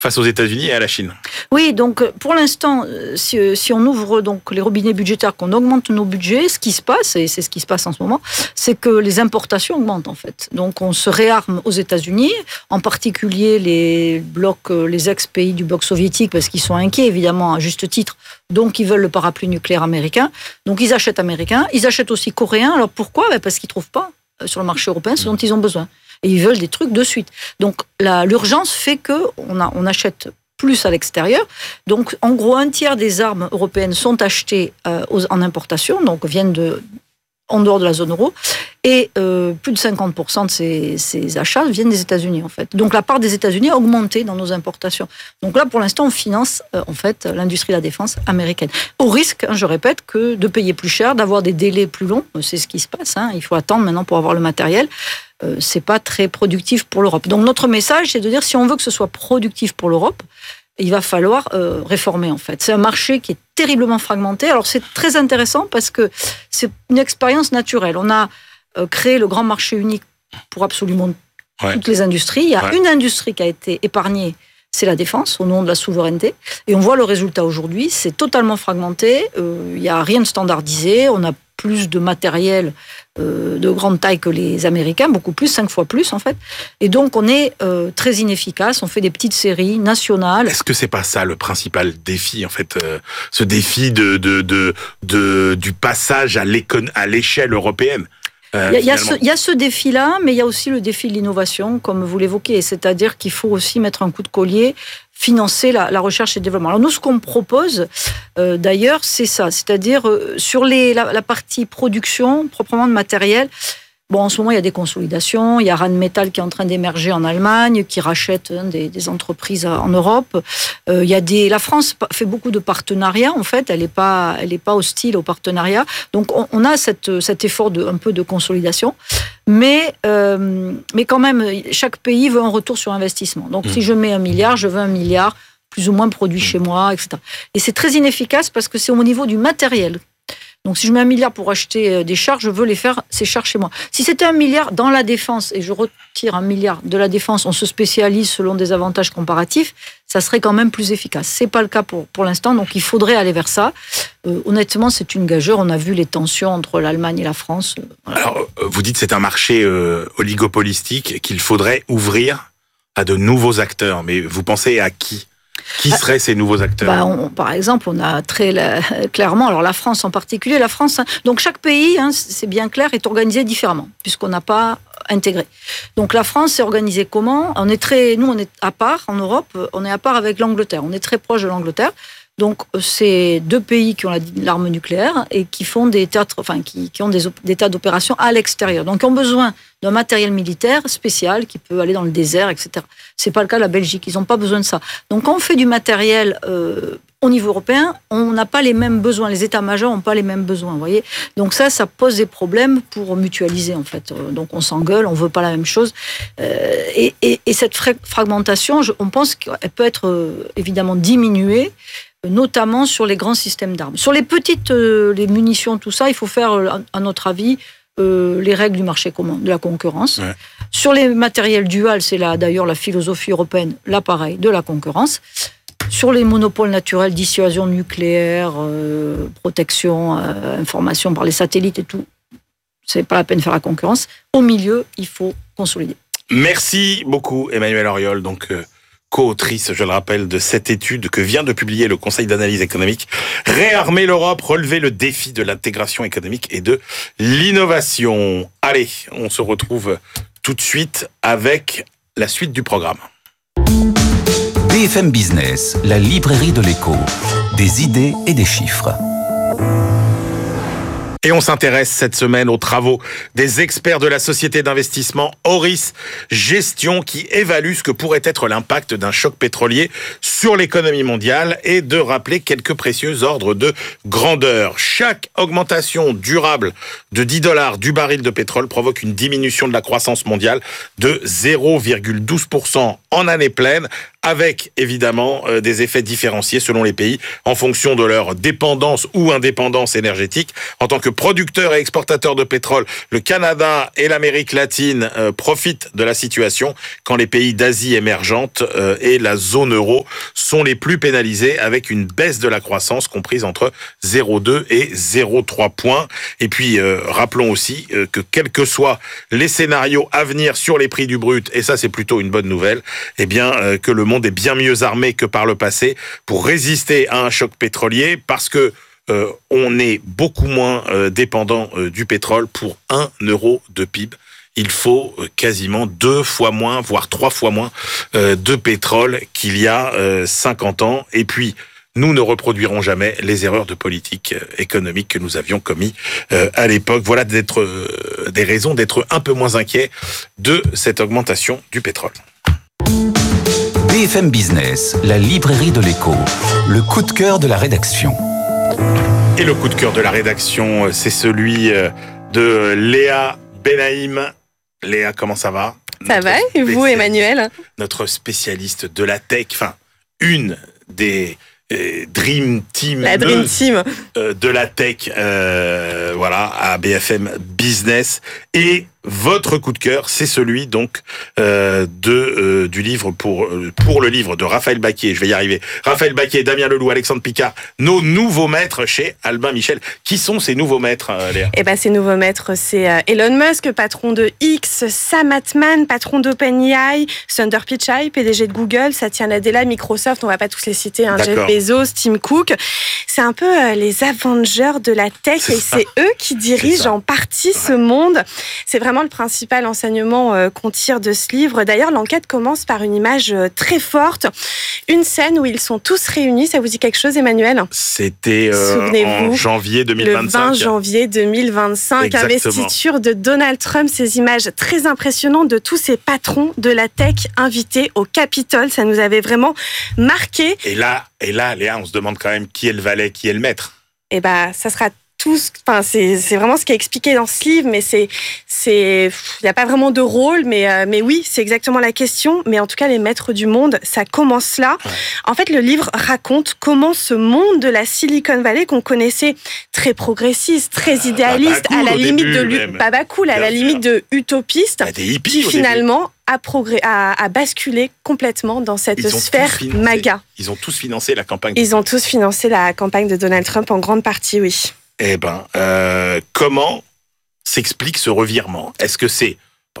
face aux États-Unis et à la Chine. Oui, donc pour l'instant, si on ouvre donc les robinets budgétaires, qu'on augmente nos budgets, ce qui se passe, et c'est ce qui se passe en ce moment, c'est que les importations augmentent en fait. Donc on se réarme aux États-Unis, en particulier les ex-pays du bloc soviétique, parce qu'ils sont inquiets évidemment à juste titre, donc ils veulent le parapluie nucléaire américain. Donc ils achètent américains, ils achètent aussi coréens. Alors pourquoi ? Parce qu'ils ne trouvent pas sur le marché européen ce dont ils ont besoin. Et ils veulent des trucs de suite. Donc l'urgence fait qu'on achète plus à l'extérieur. Donc en gros, un tiers des armes européennes sont achetées en importation, donc viennent en dehors de la zone euro. Et plus de 50% de ces achats viennent des États-Unis, en fait. Donc la part des États-Unis a augmenté dans nos importations. Donc là, pour l'instant, on finance, en fait, l'industrie de la défense américaine. Au risque, je répète, que de payer plus cher, d'avoir des délais plus longs. C'est ce qui se passe. Il faut attendre maintenant pour avoir le matériel. C'est pas très productif pour l'Europe. Donc notre message, c'est de dire, si on veut que ce soit productif pour l'Europe, il va falloir réformer, en fait. C'est un marché qui est terriblement fragmenté. Alors c'est très intéressant parce que c'est une expérience naturelle. On a créé le grand marché unique pour absolument toutes les industries. Il y a une industrie qui a été épargnée, c'est la défense, au nom de la souveraineté. Et on voit le résultat aujourd'hui, c'est totalement fragmenté. Il n'y a rien de standardisé. On a plus de matériel de grande taille que les Américains, beaucoup plus, 5 fois plus en fait. Et donc on est très inefficace, on fait des petites séries nationales. Est-ce que c'est pas ça le principal défi en fait, ce défi du passage à l'échelle européenne? Il y a ce défi-là, mais il y a aussi le défi de l'innovation, comme vous l'évoquez. C'est-à-dire qu'il faut aussi mettre un coup de collier, financer la recherche et le développement. Alors nous, ce qu'on propose, d'ailleurs, c'est ça. C'est-à-dire, sur la partie production, proprement de matériel, en ce moment, il y a des consolidations. Il y a Rheinmetall qui est en train d'émerger en Allemagne, qui rachète des entreprises en Europe. La France fait beaucoup de partenariats, en fait. Elle n'est pas hostile au partenariat. Donc, on a cet effort un peu de consolidation. Mais quand même, chaque pays veut un retour sur investissement. Donc, si je mets 1 milliard, je veux 1 milliard plus ou moins produit chez moi, etc. Et c'est très inefficace parce que c'est au niveau du matériel. Donc, si je mets 1 milliard pour acheter des chars, je veux les faire, ces chars chez moi. Si c'était 1 milliard dans la défense, et je retire 1 milliard de la défense, on se spécialise selon des avantages comparatifs, ça serait quand même plus efficace. C'est pas le cas pour l'instant, donc il faudrait aller vers ça. Honnêtement, c'est une gageure. On a vu les tensions entre l'Allemagne et la France. Voilà. Alors, vous dites que c'est un marché oligopolistique qu'il faudrait ouvrir à de nouveaux acteurs. Mais vous pensez à qui ? Qui seraient ces nouveaux acteurs ? Par exemple, on a très clairement, alors la France en particulier, donc chaque pays, c'est bien clair, est organisé différemment, puisqu'on n'a pas intégré. Donc la France est organisée comment ? Nous, on est à part en Europe, on est à part avec l'Angleterre, on est très proche de l'Angleterre. Donc, c'est 2 pays qui ont l'arme nucléaire et qui font des théâtres, qui ont des tas d'opérations à l'extérieur. Donc, ils ont besoin d'un matériel militaire spécial qui peut aller dans le désert, etc. C'est pas le cas de la Belgique. Ils n'ont pas besoin de ça. Donc, quand on fait du matériel au niveau européen, on n'a pas les mêmes besoins. Les états-majors n'ont pas les mêmes besoins, vous voyez. Donc, ça pose des problèmes pour mutualiser, en fait. Donc, on s'engueule, on veut pas la même chose. Et cette fragmentation, on pense qu'elle peut être évidemment diminuée, notamment sur les grands systèmes d'armes. Sur les petites, les munitions, tout ça, il faut faire, à notre avis, les règles du marché commun, de la concurrence. Ouais. Sur les matériels duals, c'est d'ailleurs la philosophie européenne, là pareil, de la concurrence. Sur les monopoles naturels, dissuasion nucléaire, protection, information par les satellites et tout, c'est pas la peine de faire la concurrence. Au milieu, il faut consolider. Merci beaucoup, Emmanuelle Auriol, co-autrice, je le rappelle, de cette étude que vient de publier le Conseil d'analyse économique. Réarmer l'Europe, relever le défi de l'intégration économique et de l'innovation. Allez, on se retrouve tout de suite avec la suite du programme. BFM Business, la librairie de l'écho. Des idées et des chiffres. Et on s'intéresse cette semaine aux travaux des experts de la société d'investissement Auris Gestion qui évaluent ce que pourrait être l'impact d'un choc pétrolier sur l'économie mondiale et de rappeler quelques précieux ordres de grandeur. Chaque augmentation durable de $10 du baril de pétrole provoque une diminution de la croissance mondiale de 0,12% en année pleine, avec évidemment des effets différenciés selon les pays en fonction de leur dépendance ou indépendance énergétique. En tant que producteur et exportateur de pétrole, le Canada et l'Amérique latine profitent de la situation quand les pays d'Asie émergente et la zone euro sont les plus pénalisés, avec une baisse de la croissance comprise entre 0,2 et 0,3 points. Et puis rappelons aussi que quels que soient les scénarios à venir sur les prix du brut, et ça c'est plutôt une bonne nouvelle, eh bien que le monde est bien mieux armé que par le passé pour résister à un choc pétrolier, parce que on est beaucoup moins dépendant du pétrole. Pour 1 euro de PIB, il faut quasiment 2 fois moins, voire 3 fois moins de pétrole qu'il y a 50 ans. Et puis, nous ne reproduirons jamais les erreurs de politique économique que nous avions commis à l'époque. Voilà des raisons d'être un peu moins inquiets de cette augmentation du pétrole. BFM Business, la librairie de l'écho, le coup de cœur de la rédaction. Et le coup de cœur de la rédaction, c'est celui de Léa Benaïm. Léa, comment ça va? Ça va, et vous, Emmanuel? Notre spécialiste de la tech, enfin, une des Dream Team. La Dream Team. De la tech, voilà, à BFM Business. Et votre coup de cœur, c'est celui donc du livre pour le livre de Raphaël Baquier. Je vais y arriver. Raphaël Baquier, Damien Leloup, Alexandre Picard, nos nouveaux maîtres chez Albin Michel. Qui sont ces nouveaux maîtres, Léa? Eh ben, ces nouveaux maîtres, c'est Elon Musk, patron de X, Sam Altman, patron d'OpenAI, Sundar Pichai, PDG de Google, Satya Nadella, Microsoft. On va pas tous les citer, hein, Jeff Bezos, Tim Cook. C'est un peu les Avengers de la tech, et c'est eux qui dirigent en partie ce monde. C'est vraiment le principal enseignement qu'on tire de ce livre. D'ailleurs, l'enquête commence par une image très forte. Une scène où ils sont tous réunis. Ça vous dit quelque chose, Emmanuel? C'était en janvier 2025. Le 20 janvier 2025. Exactement. Investiture de Donald Trump. Ces images très impressionnantes de tous ces patrons de la tech invités au Capitole. Ça nous avait vraiment marqué. Et là, Léa, on se demande quand même qui est le valet, qui est le maître. Eh ben, ça sera c'est vraiment ce qui est expliqué dans ce livre, mais il n'y a pas vraiment de rôle, mais oui, c'est exactement la question. Mais en tout cas, les maîtres du monde, ça commence là. Ouais. En fait, le livre raconte comment ce monde de la Silicon Valley, qu'on connaissait très progressiste, très idéaliste, à la limite à la limite de utopiste, qui finalement a basculé complètement dans cette sphère MAGA. Ils ont tous financé la campagne. Ils ont tous financé la campagne de Donald Trump en grande partie, oui. Eh ben, comment s'explique ce revirement? Est-ce que c'est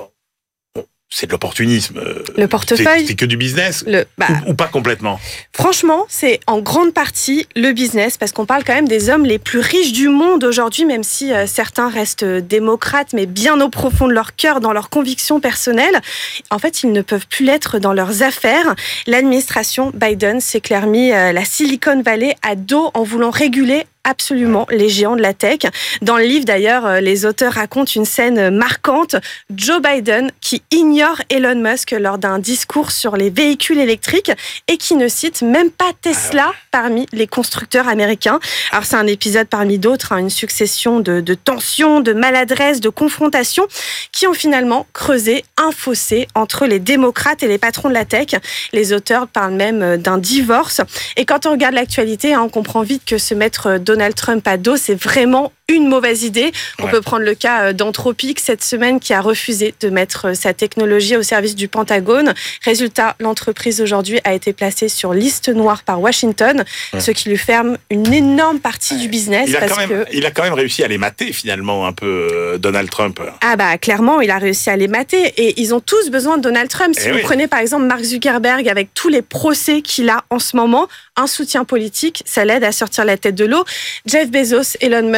de l'opportunisme? Le portefeuille? C'est que du business? Ou pas complètement? Franchement, c'est en grande partie le business, parce qu'on parle quand même des hommes les plus riches du monde aujourd'hui, même si certains restent démocrates, mais bien au profond de leur cœur, dans leurs convictions personnelles. En fait, ils ne peuvent plus l'être dans leurs affaires. L'administration Biden s'est clairement mis la Silicon Valley à dos en voulant réguler absolument les géants de la tech. Dans le livre, d'ailleurs, les auteurs racontent une scène marquante. Joe Biden qui ignore Elon Musk lors d'un discours sur les véhicules électriques et qui ne cite même pas Tesla parmi les constructeurs américains. Alors, c'est un épisode parmi d'autres, une succession de tensions, de maladresses, de confrontations qui ont finalement creusé un fossé entre les démocrates et les patrons de la tech. Les auteurs parlent même d'un divorce. Et quand on regarde l'actualité, on comprend vite que se mettre Donald Trump à dos, c'est vraiment une mauvaise idée. On peut prendre le cas d'Anthropic cette semaine qui a refusé de mettre sa technologie au service du Pentagone. Résultat, l'entreprise aujourd'hui a été placée sur liste noire par Washington, ce qui lui ferme une énorme partie du business. Il a quand même réussi à les mater finalement un peu, Donald Trump. Ah bah clairement, il a réussi à les mater et ils ont tous besoin de Donald Trump. Si vous prenez par exemple Mark Zuckerberg avec tous les procès qu'il a en ce moment, un soutien politique, ça l'aide à sortir la tête de l'eau. Jeff Bezos, Elon Musk,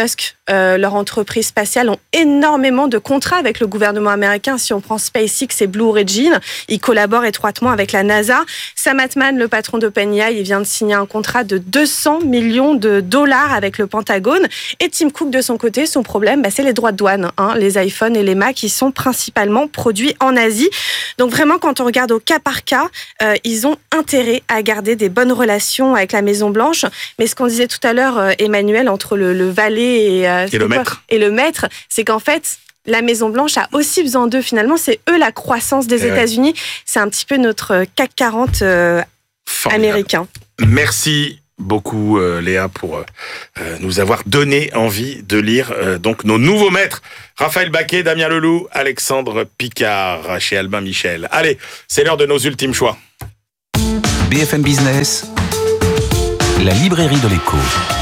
leurs entreprises spatiales ont énormément de contrats avec le gouvernement américain. Si on prend SpaceX et Blue Origin, ils collaborent étroitement avec la NASA. Sam Altman, le patron d'OpenAI, il vient de signer un contrat de 200 millions de dollars avec le Pentagone. Et Tim Cook, de son côté, son problème, c'est les droits de douane. Les iPhones et les Mac, qui sont principalement produits en Asie. Donc vraiment, quand on regarde au cas par cas, ils ont intérêt à garder des bonnes relations avec la Maison-Blanche. Mais ce qu'on disait tout à l'heure, Emmanuel, entre le valet et le maître, c'est qu'en fait, la Maison-Blanche a aussi besoin d'eux. Finalement, c'est eux la croissance des États-Unis. C'est un petit peu notre CAC 40 américain. Merci beaucoup Léa pour nous avoir donné envie de lire donc nos nouveaux maîtres, Raphaël Baquet, Damien Leloup, Alexandre Picard chez Albin Michel. Allez, c'est l'heure de nos ultimes choix. BFM Business, la librairie de l'écho.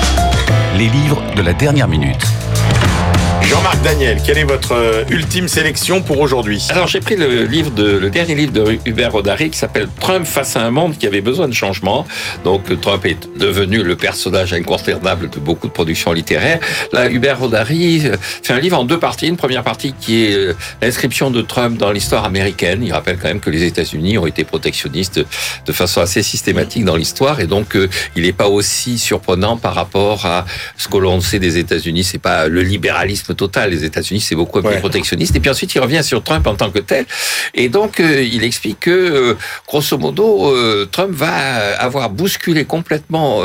Les livres de la dernière minute. Jean-Marc Daniel, quelle est votre ultime sélection pour aujourd'hui ? Alors j'ai pris le dernier livre de Hubert Rodari qui s'appelle Trump face à un monde qui avait besoin de changement. Donc Trump est devenu le personnage incontournable de beaucoup de productions littéraires. Là, Hubert Rodari fait un livre en deux parties. Une première partie qui est l'inscription de Trump dans l'histoire américaine. Il rappelle quand même que les États-Unis ont été protectionnistes de façon assez systématique dans l'histoire, et donc il n'est pas aussi surprenant par rapport à ce que l'on sait des États-Unis. C'est pas le libéralisme total. Les États-Unis, c'est beaucoup plus protectionniste. Et puis ensuite, il revient sur Trump en tant que tel. Et donc, il explique que, grosso modo, Trump va avoir bousculé complètement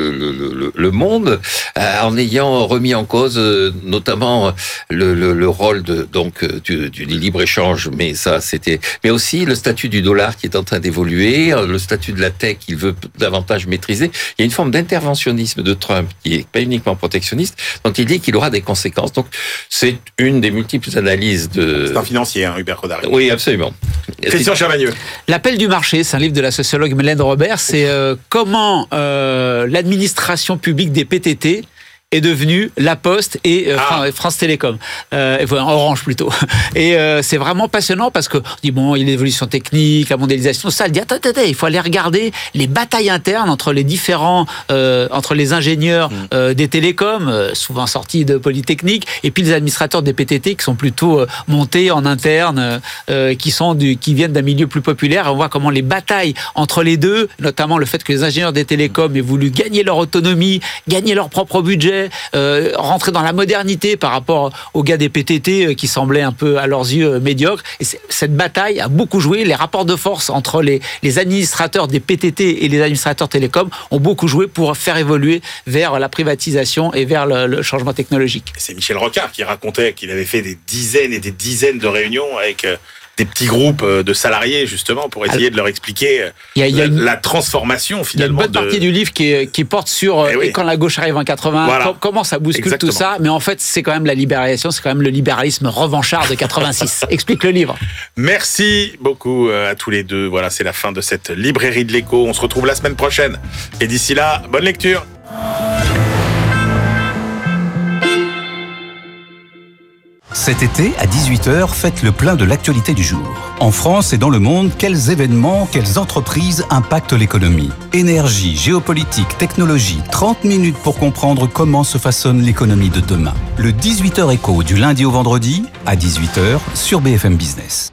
le monde en ayant remis en cause notamment le rôle du libre-échange. Mais ça, mais aussi le statut du dollar qui est en train d'évoluer, le statut de la tech qu'il veut davantage maîtriser. Il y a une forme d'interventionnisme de Trump qui est pas uniquement protectionniste, dont il dit qu'il aura des conséquences. Donc, c'est une des multiples analyses de... C'est un financier, Hubert Rodari. Oui, absolument. Christian Chavagneux. L'appel du marché, c'est un livre de la sociologue Mélène Robert. C'est comment l'administration publique des PTT est devenue La Poste et France Télécom, Orange plutôt. Et c'est vraiment passionnant parce que il y a l'évolution technique, la mondialisation, ça. Elle dit attends, il faut aller regarder les batailles internes entre les différents, entre les ingénieurs des télécoms, souvent sortis de Polytechnique, et puis les administrateurs des PTT qui sont plutôt montés en interne, qui viennent d'un milieu plus populaire. Et on voit comment les batailles entre les deux, notamment le fait que les ingénieurs des télécoms aient voulu gagner leur autonomie, gagner leur propre budget, rentrer dans la modernité par rapport aux gars des PTT qui semblaient un peu à leurs yeux médiocres. Et cette bataille a beaucoup joué. Les rapports de force entre les administrateurs des PTT et les administrateurs télécoms ont beaucoup joué pour faire évoluer vers la privatisation et vers le changement technologique. C'est Michel Rocard qui racontait qu'il avait fait des dizaines et des dizaines de réunions avec des petits groupes de salariés, justement, pour essayer de leur expliquer la transformation, finalement. Il y a une bonne partie du livre qui porte sur et quand la gauche arrive en 80, comment ça bouscule tout ça. Mais en fait, c'est quand même la libéralisation, c'est quand même le libéralisme revanchard de 86. Explique le livre. Merci beaucoup à tous les deux. Voilà, c'est la fin de cette librairie de l'écho. On se retrouve la semaine prochaine. Et d'ici là, bonne lecture. Cet été, à 18h, faites le plein de l'actualité du jour. En France et dans le monde, quels événements, quelles entreprises impactent l'économie ? Énergie, géopolitique, technologie, 30 minutes pour comprendre comment se façonne l'économie de demain. Le 18h écho du lundi au vendredi, à 18h, sur BFM Business.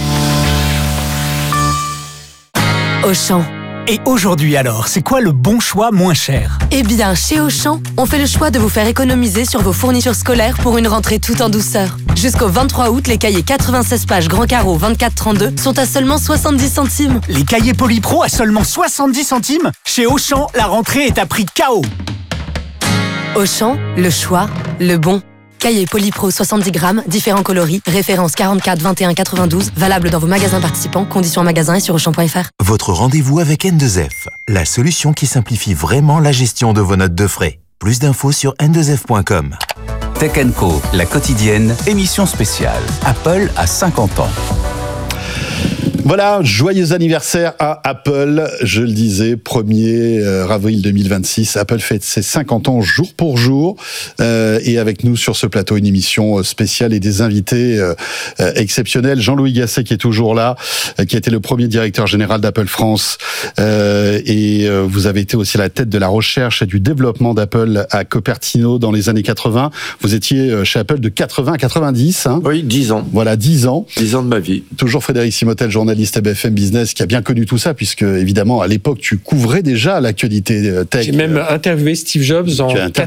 Auchan. Et aujourd'hui alors, c'est quoi le bon choix moins cher ? Eh bien, chez Auchan, on fait le choix de vous faire économiser sur vos fournitures scolaires pour une rentrée tout en douceur. Jusqu'au 23 août, les cahiers 96 pages Grand Carreau 24-32 sont à seulement 70 centimes. Les cahiers Polypro à seulement 70 centimes ? Chez Auchan, la rentrée est à prix KO. Auchan, le choix, le bon. Cahier Polypro 70 grammes, différents coloris, référence 44 21 92, valable dans vos magasins participants, conditions en magasin et sur Auchan.fr. Votre rendez-vous avec N2F, la solution qui simplifie vraiment la gestion de vos notes de frais. Plus d'infos sur n2f.com. Tech & Co, la quotidienne, émission spéciale. Apple a 50 ans. Voilà, joyeux anniversaire à Apple. Je le disais, 1er avril 2026. Apple fête ses 50 ans jour pour jour. Et avec nous sur ce plateau, une émission spéciale et des invités exceptionnels. Jean-Louis Gasset qui est toujours là, qui a été le premier directeur général d'Apple France. Et vous avez été aussi à la tête de la recherche et du développement d'Apple à Cupertino dans les années 80. Vous étiez chez Apple de 80 à 90. Hein. Oui, 10 ans. Voilà, 10 ans. 10 ans de ma vie. Toujours Frédéric Simotel, journaliste à BFM Business, qui a bien connu tout ça, puisque évidemment, à l'époque, tu couvrais déjà l'actualité tech. J'ai même interviewé Steve Jobs en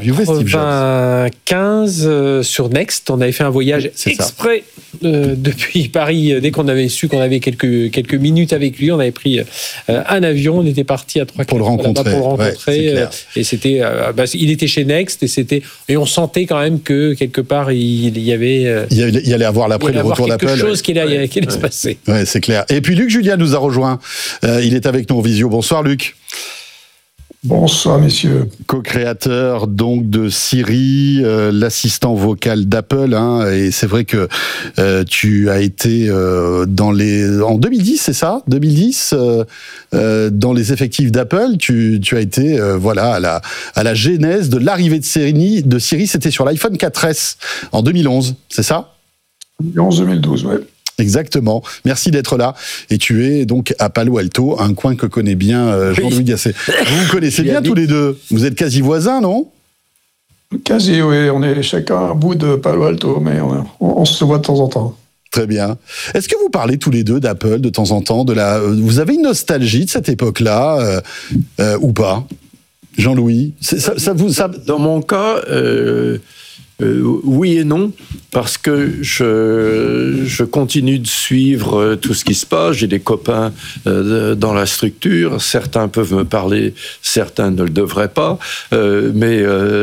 95 sur Next. On avait fait un voyage exprès depuis Paris. Dès qu'on avait su qu'on avait quelques minutes avec lui, on avait pris un avion. On était parti à 3-4 pour le rencontrer. Ouais, et c'était, il était chez Next et on sentait quand même que quelque part il y avait. Il allait avoir l'après le retour d'Apple. Quelque chose qui allait se passer. Ouais, c'est clair. Et puis Luc Julia nous a rejoint. Il est avec nous en visio. Bonsoir Luc. Bonsoir messieurs. Co-créateur donc de Siri, l'assistant vocal d'Apple, hein, et c'est vrai que tu as été en 2010, c'est ça, 2010, dans les effectifs d'Apple, tu as été à la genèse de l'arrivée de Siri, c'était sur l'iPhone 4S en 2011, c'est ça? 2011-2012, ouais. Exactement. Merci d'être là. Et tu es donc à Palo Alto, un coin que connaît bien Jean-Louis Gasset. Vous vous connaissez bien tous les deux. Vous êtes quasi voisins, non? Quasi, oui. On est chacun à bout de Palo Alto, mais on se voit de temps en temps. Très bien. Est-ce que vous parlez tous les deux d'Apple de temps en temps? Vous avez une nostalgie de cette époque-là ou pas? Jean-Louis, Dans mon cas... oui et non, parce que je continue de suivre tout ce qui se passe. J'ai des copains dans la structure. Certains peuvent me parler, certains ne le devraient pas. Mais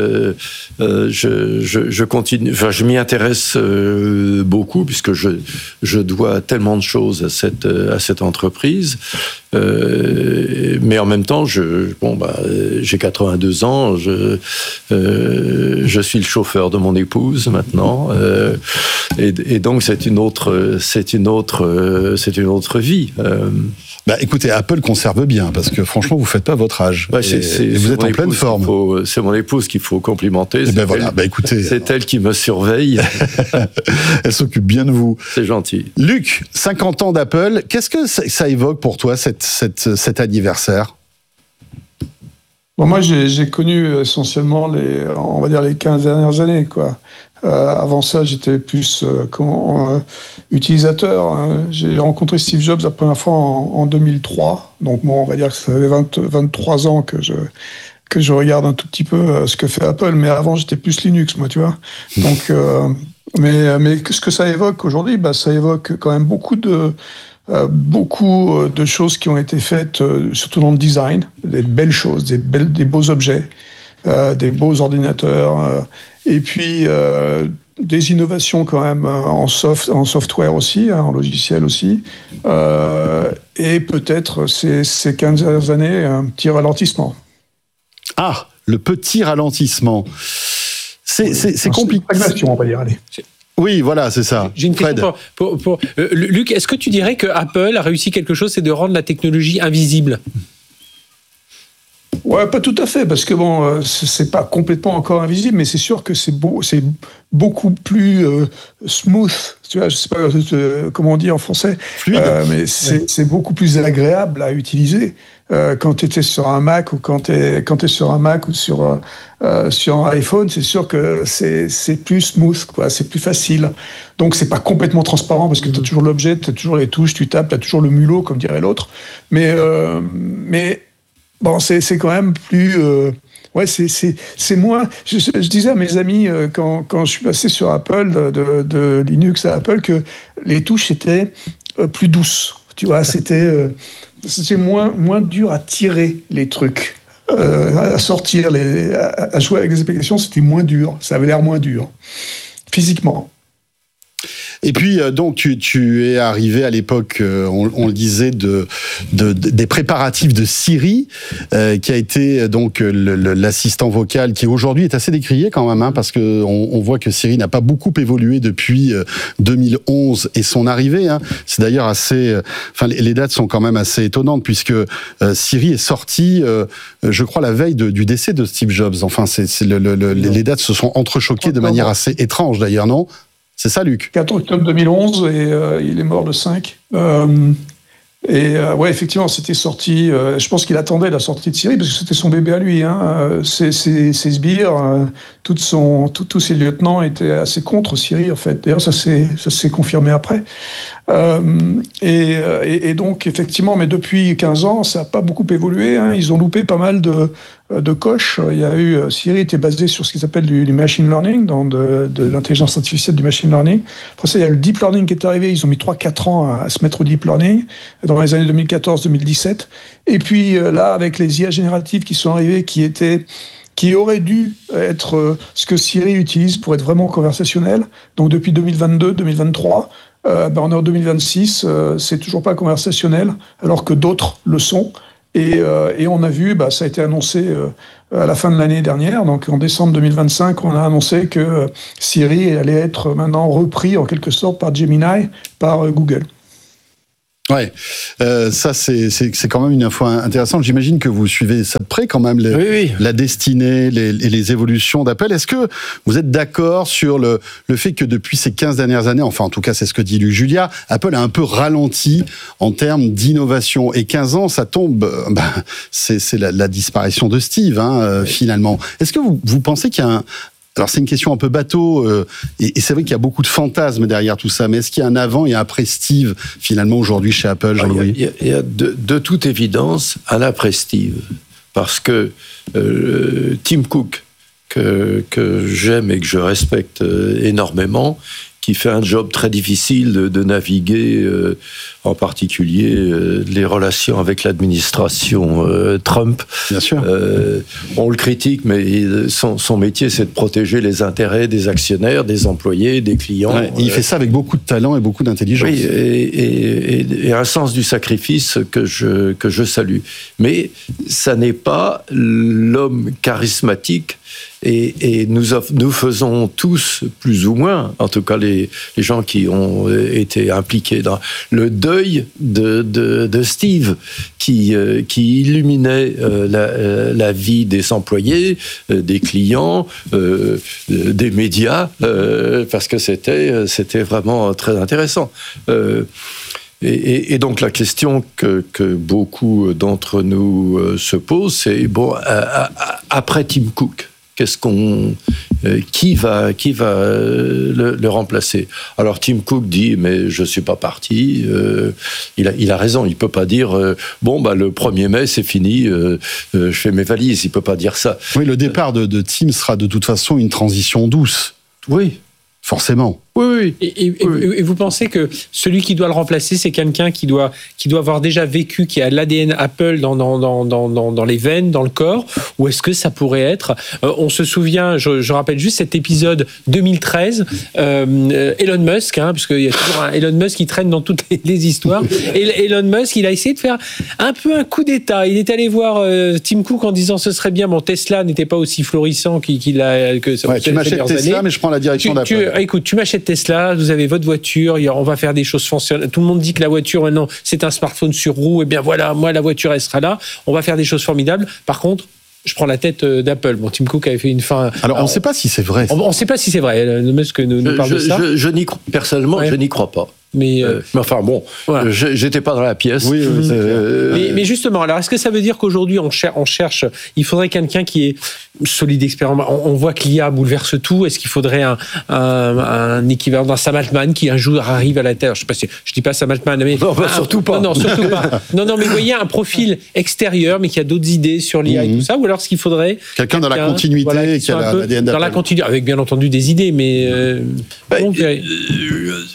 je continue. Enfin, je m'y intéresse beaucoup puisque je dois tellement de choses à cette entreprise. Mais en même temps, j'ai 82 ans. Je suis le chauffeur de mon épouse maintenant, et donc c'est une autre vie. Écoutez, Apple conserve bien parce que franchement, vous faites pas votre âge. Vous êtes en pleine forme. C'est mon épouse qu'il faut complimenter. Écoutez, c'est elle qui me surveille. Elle s'occupe bien de vous. C'est gentil. Luc, 50 ans d'Apple. Qu'est-ce que ça évoque pour toi cet anniversaire? Bon, moi, j'ai connu essentiellement les 15 dernières années, quoi. Avant ça, j'étais plus utilisateur. Hein. J'ai rencontré Steve Jobs la première fois en 2003. Donc, on va dire que ça fait 23 ans que je regarde un tout petit peu ce que fait Apple. Mais avant, j'étais plus Linux, moi, tu vois. Donc, mais ce que ça évoque aujourd'hui, ça évoque quand même beaucoup de choses qui ont été faites, surtout dans le design, des belles choses, des beaux objets, des beaux ordinateurs, et puis des innovations quand même en software aussi, en logiciel aussi, et peut-être ces 15 dernières années, un petit ralentissement. Ah, le petit ralentissement. C'est compliqué. Stagnation, on va dire, allez. Oui, voilà, c'est ça. J'ai une question pour Luc. Est-ce que tu dirais que Apple a réussi quelque chose, c'est de rendre la technologie invisible? Ouais, pas tout à fait, parce que c'est pas complètement encore invisible, mais c'est sûr que c'est beaucoup plus smooth. Tu vois, je sais pas comment on dit en français, mais c'est beaucoup plus agréable à utiliser. Quand tu étais sur un Mac ou quand tu es sur un Mac ou sur un iPhone, c'est sûr que c'est plus smooth, quoi, c'est plus facile. Donc c'est pas complètement transparent parce que tu as toujours l'objet, tu as toujours les touches, tu tapes, tu as toujours le mulot, comme dirait l'autre. Mais bon, c'est quand même plus... c'est moins... Je disais à mes amis, quand je suis passé sur Apple, de Linux à Apple, que les touches étaient plus douces. Tu vois, c'était moins dur à tirer les trucs, à sortir, à jouer avec les applications, c'était moins dur. Ça avait l'air moins dur, physiquement. Et puis donc tu es arrivé à l'époque, on le disait, des préparatifs de Siri, qui a été donc l'assistant vocal qui aujourd'hui est assez décrié quand même, parce que on voit que Siri n'a pas beaucoup évolué depuis 2011 et son arrivée. C'est d'ailleurs assez, les dates sont quand même assez étonnantes puisque Siri est sorti, je crois, la veille du décès de Steve Jobs. Enfin, les dates se sont entrechoquées de manière assez étrange d'ailleurs, non ? C'est ça, Luc ? 4 octobre 2011 et il est mort le 5. Ouais, effectivement, c'était sorti. Je pense qu'il attendait la sortie de Siri parce que c'était son bébé à lui. Ses sbires, tous ses lieutenants étaient assez contre Siri en fait. D'ailleurs, ça s'est confirmé après. Et donc effectivement, mais depuis 15 ans, ça n'a pas beaucoup évolué. Ils ont loupé pas mal de coches. Il y a eu Siri était basé sur ce qu'ils appellent du machine learning, de l'intelligence artificielle, du machine learning. Après ça, il y a le deep learning qui est arrivé. Ils ont mis 3-4 ans à se mettre au deep learning dans les années 2014-2017. Et puis là, avec les IA génératives qui sont arrivées, qui aurait dû être ce que Siri utilise pour être vraiment conversationnel. Donc depuis 2022-2023, on est en 2026, c'est toujours pas conversationnel, alors que d'autres le sont. Et on a vu, ça a été annoncé à la fin de l'année dernière, donc en décembre 2025, on a annoncé que Siri allait être maintenant repris en quelque sorte par Gemini, par Google. Ouais, ça c'est quand même une info intéressante. J'imagine que vous suivez ça de près quand même, la destinée, les évolutions d'Apple. Est-ce que vous êtes d'accord sur le fait que depuis ces 15 dernières années, enfin en tout cas c'est ce que dit Luc Julia, Apple a un peu ralenti en termes d'innovation. Et 15 ans, ça tombe, c'est la disparition de Steve, finalement. Est-ce que vous pensez qu'il y a alors c'est une question un peu bateau, et c'est vrai qu'il y a beaucoup de fantasmes derrière tout ça, mais est-ce qu'il y a un avant et un après Steve, finalement, aujourd'hui chez Apple, Jean-Louis ? Il y a de toute évidence un après Steve, parce que Tim Cook, que j'aime et que je respecte énormément, qui fait un job très difficile de naviguer, en particulier les relations avec l'administration Trump. Bien sûr. On le critique, mais son métier, c'est de protéger les intérêts des actionnaires, des employés, des clients. Ouais, il fait ça avec beaucoup de talent et beaucoup d'intelligence. Oui, et un sens du sacrifice que je salue. Mais ça n'est pas l'homme charismatique. Et nous faisons tous, plus ou moins, en tout cas les gens qui ont été impliqués dans le deuil de Steve, qui illuminait la vie des employés, des clients, des médias, parce que c'était vraiment très intéressant. Et donc la question que beaucoup d'entre nous se posent, c'est après Tim Cook, qui va le remplacer? Alors Tim Cook dit, mais je suis pas parti. Il a raison. Il peut pas dire le 1er mai c'est fini. Je fais mes valises. Il peut pas dire ça. Oui, le départ de Tim sera de toute façon une transition douce. Oui, forcément. Oui. Et vous pensez que celui qui doit le remplacer, c'est quelqu'un qui doit avoir déjà vécu, qui a l'ADN Apple dans les veines, dans le corps, ou est-ce que ça pourrait être, on se souvient, je rappelle juste cet épisode 2013, Elon Musk, parce qu'il y a toujours un Elon Musk qui traîne dans toutes les histoires, et Elon Musk, il a essayé de faire un peu un coup d'état. Il est allé voir Tim Cook en disant ce serait bien, Tesla n'était pas aussi florissant qu'il a que ça. Ouais, tu m'achètes Tesla, mais je prends la direction d'Apple. Écoute, tu m'achètes Tesla, vous avez votre voiture, on va faire des choses fonctionnelles. Tout le monde dit que la voiture, maintenant, c'est un smartphone sur roue. Eh bien voilà, moi, la voiture, elle sera là. On va faire des choses formidables. Par contre, je prends la tête d'Apple. Tim Cook avait fait une fin. Alors, on ne sait pas si c'est vrai. On ne sait pas si c'est vrai. Le Musk nous parle de ça. Personnellement, je n'y crois pas. Mais enfin bon, voilà. J'étais pas dans la pièce. Oui, mais justement, alors est-ce que ça veut dire qu'aujourd'hui on cherche, il faudrait quelqu'un qui est solide, expérimenté. On voit que l'IA bouleverse tout. Est-ce qu'il faudrait un équivalent d'un Sam Altman qui un jour arrive à la Terre? Je dis pas Sam Altman, mais non, surtout pas. Non, surtout pas. Non, mais vous voyez un profil extérieur, mais qui a d'autres idées sur l'IA et tout ça, ou alors ce qu'il faudrait quelqu'un dans la continuité, qui a l'ADN d'Apple. Dans la continuité, avec bien entendu des idées, mais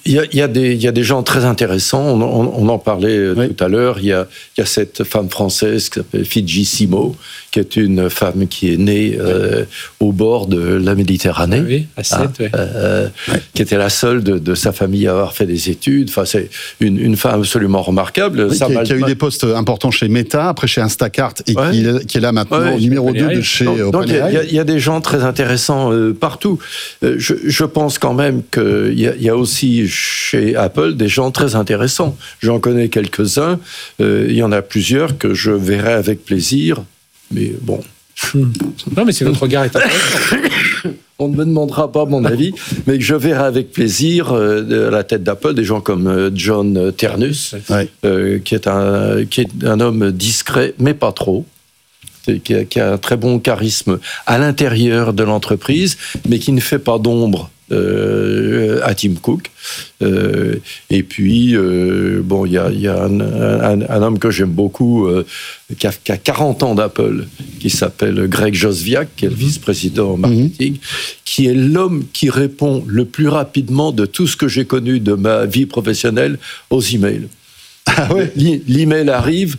Il y a des gens très intéressants. On en parlait tout à l'heure. Il y a cette femme française qui s'appelle Fidji Simo, qui est une femme qui est née au bord de la Méditerranée. Oui, à Sète, qui était la seule de sa famille à avoir fait des études. Enfin, c'est une femme absolument remarquable. Oui, qui a eu des postes importants chez Meta, après chez Instacart, et qui est là maintenant au numéro 2 de chez OpenAI. Donc il y a des gens très intéressants partout. Je pense quand même qu'il y a aussi chez Apple des gens très intéressants. J'en connais quelques-uns. Il y en a plusieurs que je verrai avec plaisir. Mais bon. Non, mais c'est votre regard est intéressant. On ne me demandera pas mon avis, mais que je verrai avec plaisir à la tête d'Apple des gens comme John Ternus, qui est un homme discret, mais pas trop. Qui a un très bon charisme à l'intérieur de l'entreprise, mais qui ne fait pas d'ombre à Tim Cook. Et puis, bon, il y a un homme que j'aime beaucoup, qui a 40 ans d'Apple, qui s'appelle Greg Josviak, qui est le vice-président marketing, qui est l'homme qui répond le plus rapidement de tout ce que j'ai connu de ma vie professionnelle aux emails. Ah ouais. L'email arrive.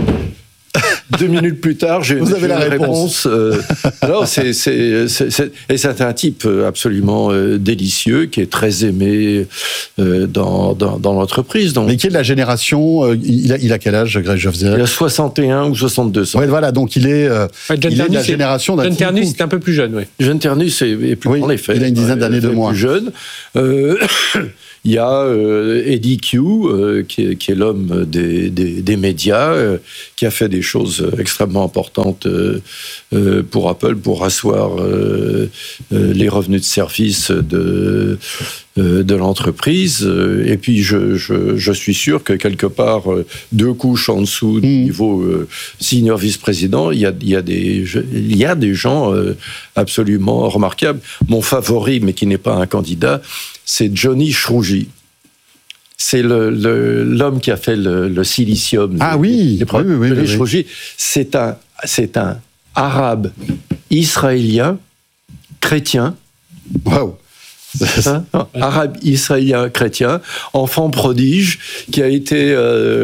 2 minutes plus tard, j'ai la réponse. Alors, c'est un type absolument délicieux, qui est très aimé dans l'entreprise. Mais qui est de la génération... il a quel âge, Greg Josviak ? Il a 61 ou 62 ans. Ouais, voilà, donc il est de la génération d'un John Ternus est un peu plus jeune, oui. John Ternus est plus, en effet. Il a une dizaine d'années de moins. Plus jeune. Il y a Eddie Q, qui est l'homme des médias, qui a fait des choses extrêmement importantes pour Apple, pour asseoir les revenus de service de l'entreprise. Et puis, je suis sûr que quelque part, 2 couches en dessous du niveau senior vice-président, il y a des gens absolument remarquables. Mon favori, mais qui n'est pas un candidat, c'est Johnny Shrouji. C'est l'homme qui a fait le silicium. Ah oui, Johnny Shrouji, c'est un arabe israélien chrétien. Waouh. Arabe israélien chrétien, enfant prodige, qui a été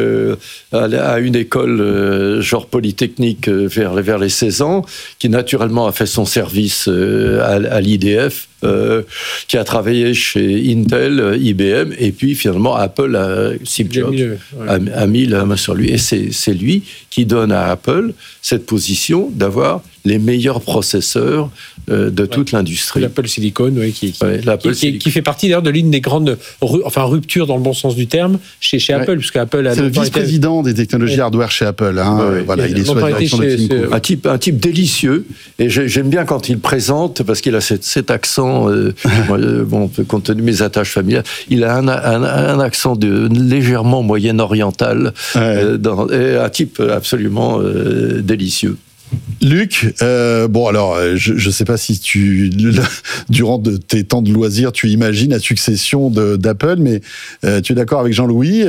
à une école genre polytechnique vers les 16 ans, qui naturellement a fait son service à l'IDF, qui a travaillé chez Intel, IBM, et puis finalement Apple, Steve Jobs, a mis la main sur lui. Et c'est lui qui donne à Apple cette position d'avoir les meilleurs processeurs de toute l'industrie. L'Apple Silicon, qui fait partie d'ailleurs de l'une des grandes ruptures dans le bon sens du terme chez Apple, puisque Apple a c'est le vice-président des technologies hardware chez Apple. Voilà, il est sous la direction de Tim Cook. Un type délicieux, et j'aime bien quand il présente, parce qu'il a cet accent, compte tenu de mes attaches familiales, il a un accent légèrement moyen-oriental, un type absolument délicieux. Luc, je ne sais pas si durant tes temps de loisirs, tu imagines la succession d'Apple, mais tu es d'accord avec Jean-Louis,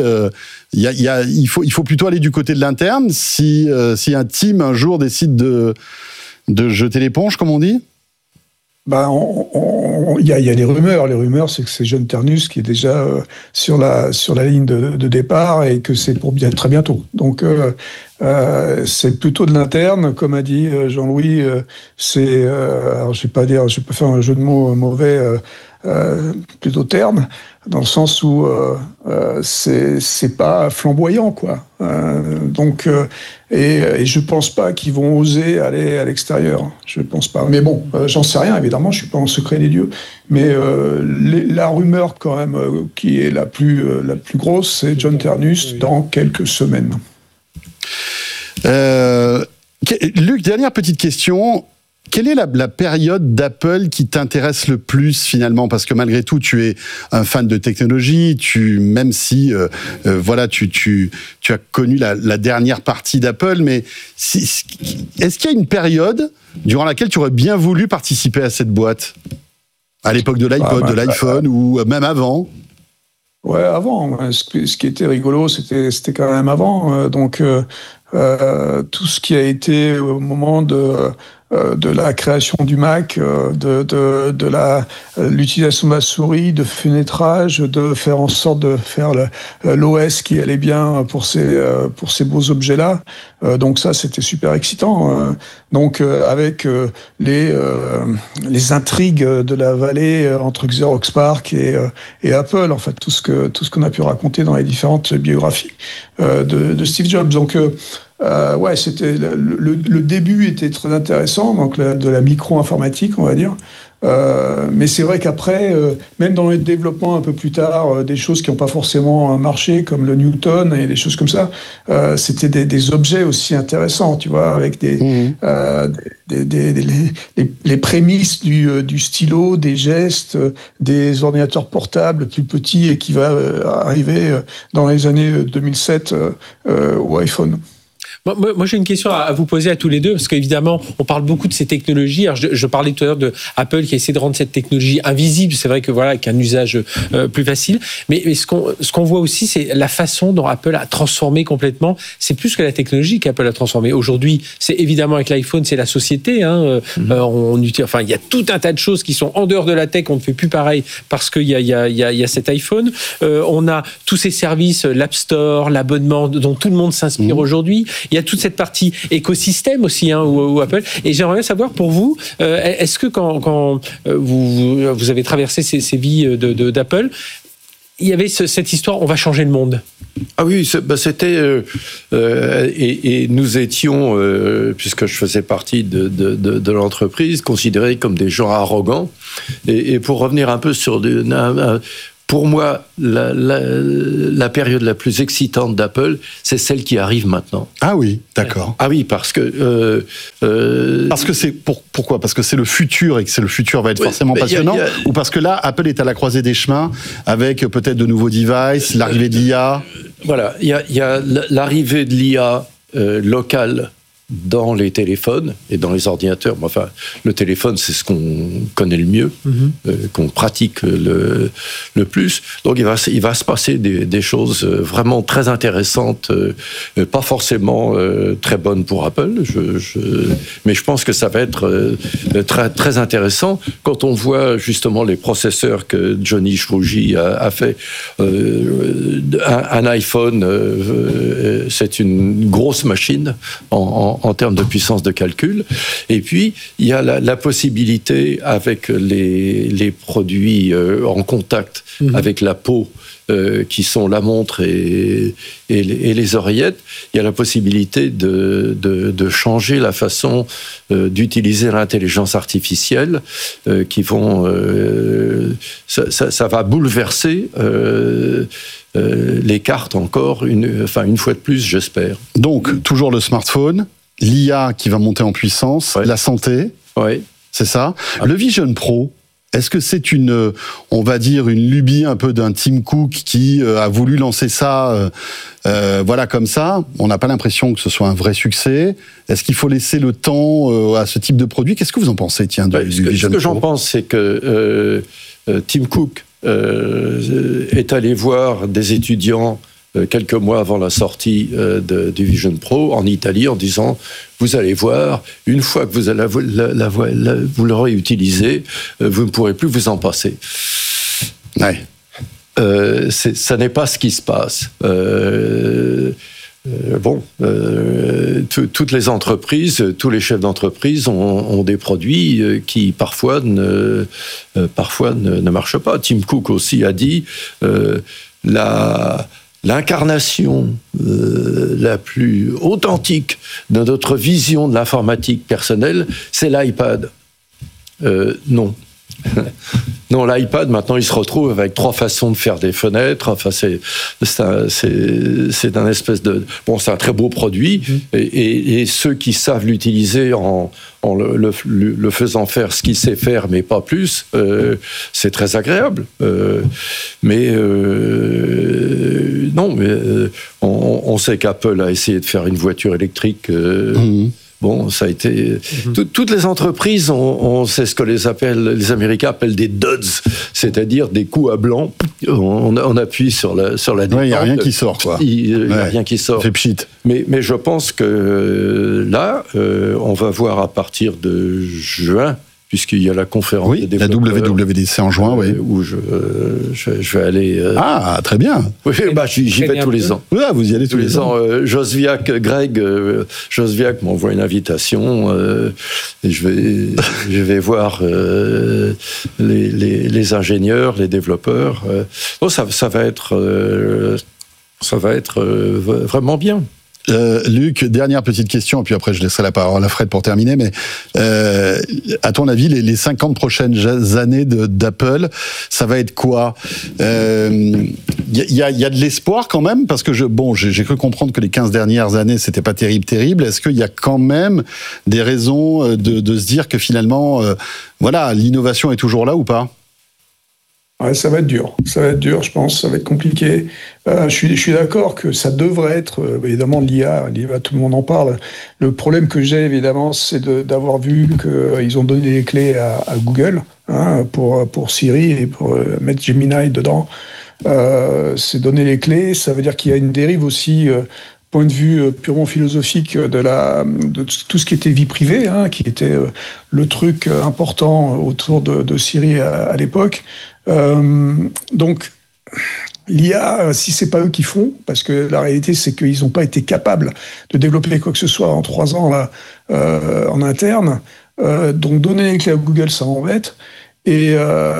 il faut plutôt aller du côté de l'interne si un team un jour décide de jeter l'éponge, comme on dit. Il y a des rumeurs. Les rumeurs, c'est que c'est John Ternus qui est déjà sur la ligne de départ et que c'est pour très bientôt. Donc, c'est plutôt de l'interne, comme a dit Jean-Louis. Alors je vais faire un jeu de mots mauvais, plutôt terne, dans le sens où c'est pas flamboyant, quoi. Et je pense pas qu'ils vont oser aller à l'extérieur. Je pense pas. Mais bon, j'en sais rien, évidemment, je suis pas en secret des dieux. Mais la rumeur, quand même, qui est la plus grosse, c'est John Ternus dans quelques semaines. Luc, dernière petite question. Quelle est la période d'Apple qui t'intéresse le plus finalement ? Parce que malgré tout, tu es un fan de technologie, même si tu as connu la dernière partie d'Apple, mais est-ce qu'il y a une période durant laquelle tu aurais bien voulu participer à cette boîte ? À l'époque de l'iPod, de l'iPhone ou même avant ? Ouais, avant. Ce qui était rigolo, c'était quand même avant. Tout ce qui a été au moment de de la création du Mac, de l'utilisation de la souris, de fenêtrage, de faire en sorte de faire l'OS qui allait bien pour ces beaux objets-là. Donc ça, c'était super excitant. Donc avec les intrigues de la vallée entre Xerox PARC et Apple, en fait, tout ce qu'on a pu raconter dans les différentes biographies de Steve Jobs. Donc c'était le début était très intéressant, donc de la micro-informatique, on va dire. Mais c'est vrai qu'après, même dans le développement un peu plus tard, des choses qui n'ont pas forcément marché, comme le Newton et des choses comme ça, c'était des objets aussi intéressants, tu vois, avec les prémices du stylo, des gestes, des ordinateurs portables plus petits et qui va arriver dans les années 2007 au iPhone. Moi, j'ai une question à vous poser à tous les deux, parce qu'évidemment, on parle beaucoup de ces technologies. Alors, je parlais tout à l'heure de Apple qui a essayé de rendre cette technologie invisible. C'est vrai que voilà, avec un usage plus facile. Mais ce qu'on voit aussi, c'est la façon dont Apple a transformé complètement. C'est plus que la technologie qu'Apple a transformé. Aujourd'hui, c'est évidemment avec l'iPhone, c'est la société. Il y a tout un tas de choses qui sont en dehors de la tech. On ne fait plus pareil parce qu'il y a cet iPhone. On a tous ces services, l'App Store, l'abonnement dont tout le monde s'inspire aujourd'hui. Il y a toute cette partie écosystème aussi, où Apple. Et j'aimerais bien savoir pour vous, est-ce que quand vous avez traversé ces vies d'Apple, il y avait cette histoire, on va changer le monde? Ah oui, c'était et nous étions, puisque je faisais partie de l'entreprise, considérés comme des gens arrogants. Et pour revenir un peu sur pour moi, la période la plus excitante d'Apple, c'est celle qui arrive maintenant. Ah oui, d'accord. Ah oui, parce que... Parce que c'est... Pourquoi ? Parce que c'est le futur et que le futur va être forcément passionnant, ou parce que là, Apple est à la croisée des chemins avec peut-être de nouveaux devices, l'arrivée de l'IA. Voilà, il y a l'arrivée de l'IA locale dans les téléphones et dans les ordinateurs. Enfin, le téléphone, c'est ce qu'on connaît le mieux, qu'on pratique le plus. Donc, il va se passer des choses vraiment très intéressantes, pas forcément très bonnes pour Apple, mais je pense que ça va être très, très intéressant quand on voit justement les processeurs que Johnny Chrougy a fait. Un iPhone, c'est une grosse machine en termes de puissance de calcul. Et puis, il y a la possibilité avec les produits en contact avec la peau, qui sont la montre et les oreillettes, il y a la possibilité de changer la façon d'utiliser l'intelligence artificielle qui vont... ça va bouleverser les cartes encore, une fois de plus, j'espère. Donc, toujours le smartphone, l'IA qui va monter en puissance, la santé, c'est ça. Le Vision Pro, est-ce que c'est on va dire, une lubie un peu d'un Tim Cook qui a voulu lancer ça, comme ça? On n'a pas l'impression que ce soit un vrai succès. Est-ce qu'il faut laisser le temps à ce type de produit? Qu'est-ce que vous en pensez, du Vision Pro? Ce que j'en pense, c'est que Tim Cook est allé voir des étudiants quelques mois avant la sortie du Vision Pro en Italie en disant: vous allez voir, une fois que vous l'aurez utilisé, vous ne pourrez plus vous en passer. Ouais. Ça n'est pas ce qui se passe. Toutes les entreprises, tous les chefs d'entreprise ont des produits qui parfois ne marchent pas. Tim Cook aussi a dit l'incarnation la plus authentique de notre vision de l'informatique personnelle, c'est l'iPad. Non. Non, l'iPad, maintenant, il se retrouve avec 3 façons de faire des fenêtres. Enfin, c'est un espèce de... Bon, c'est un très beau produit. Et ceux qui savent l'utiliser en le faisant faire ce qu'il sait faire, mais pas plus, c'est très agréable. On sait qu'Apple a essayé de faire une voiture électrique Bon, ça a été... Toutes les entreprises, c'est ce que les Américains appellent des duds, c'est-à-dire des coups à blanc. On appuie sur la détente. Il n'y a rien qui sort, quoi. Il n'y a rien qui sort. Fait pchit. Mais je pense que là, on va voir à partir de juin, puisqu'il y a la conférence des développeurs. La WWDC en juin, où je vais aller... Ah, très bien. Oui, j'y vais tous les ans. Oui, vous y allez tous les ans. Greg Josviak m'envoie une invitation et je vais voir les ingénieurs, les développeurs. Bon, ça va être vraiment bien. Luc, dernière petite question, et puis après je laisserai la parole à Fred pour terminer, mais à ton avis, les 50 prochaines années d'Apple, ça va être quoi ? Il y a de l'espoir quand même, parce que j'ai cru comprendre que les 15 dernières années, c'était pas terrible. Est-ce qu'il y a quand même des raisons de se dire que finalement, l'innovation est toujours là ou pas ? Ouais, ça va être dur, je pense, ça va être compliqué. Je suis d'accord que ça devrait être, évidemment, l'IA, tout le monde en parle. Le problème que j'ai, évidemment, c'est d'avoir vu qu'ils ont donné les clés à Google pour Siri et pour mettre Gemini dedans. C'est donner les clés, ça veut dire qu'il y a une dérive aussi... point de vue purement philosophique de tout ce qui était vie privée, qui était le truc important autour de Siri à l'époque. Donc, l'IA, si c'est pas eux qui font, parce que la réalité c'est qu'ils n'ont pas été capables de développer quoi que ce soit en 3 ans là, en interne, donc donner les clés à Google, ça m'embête. Et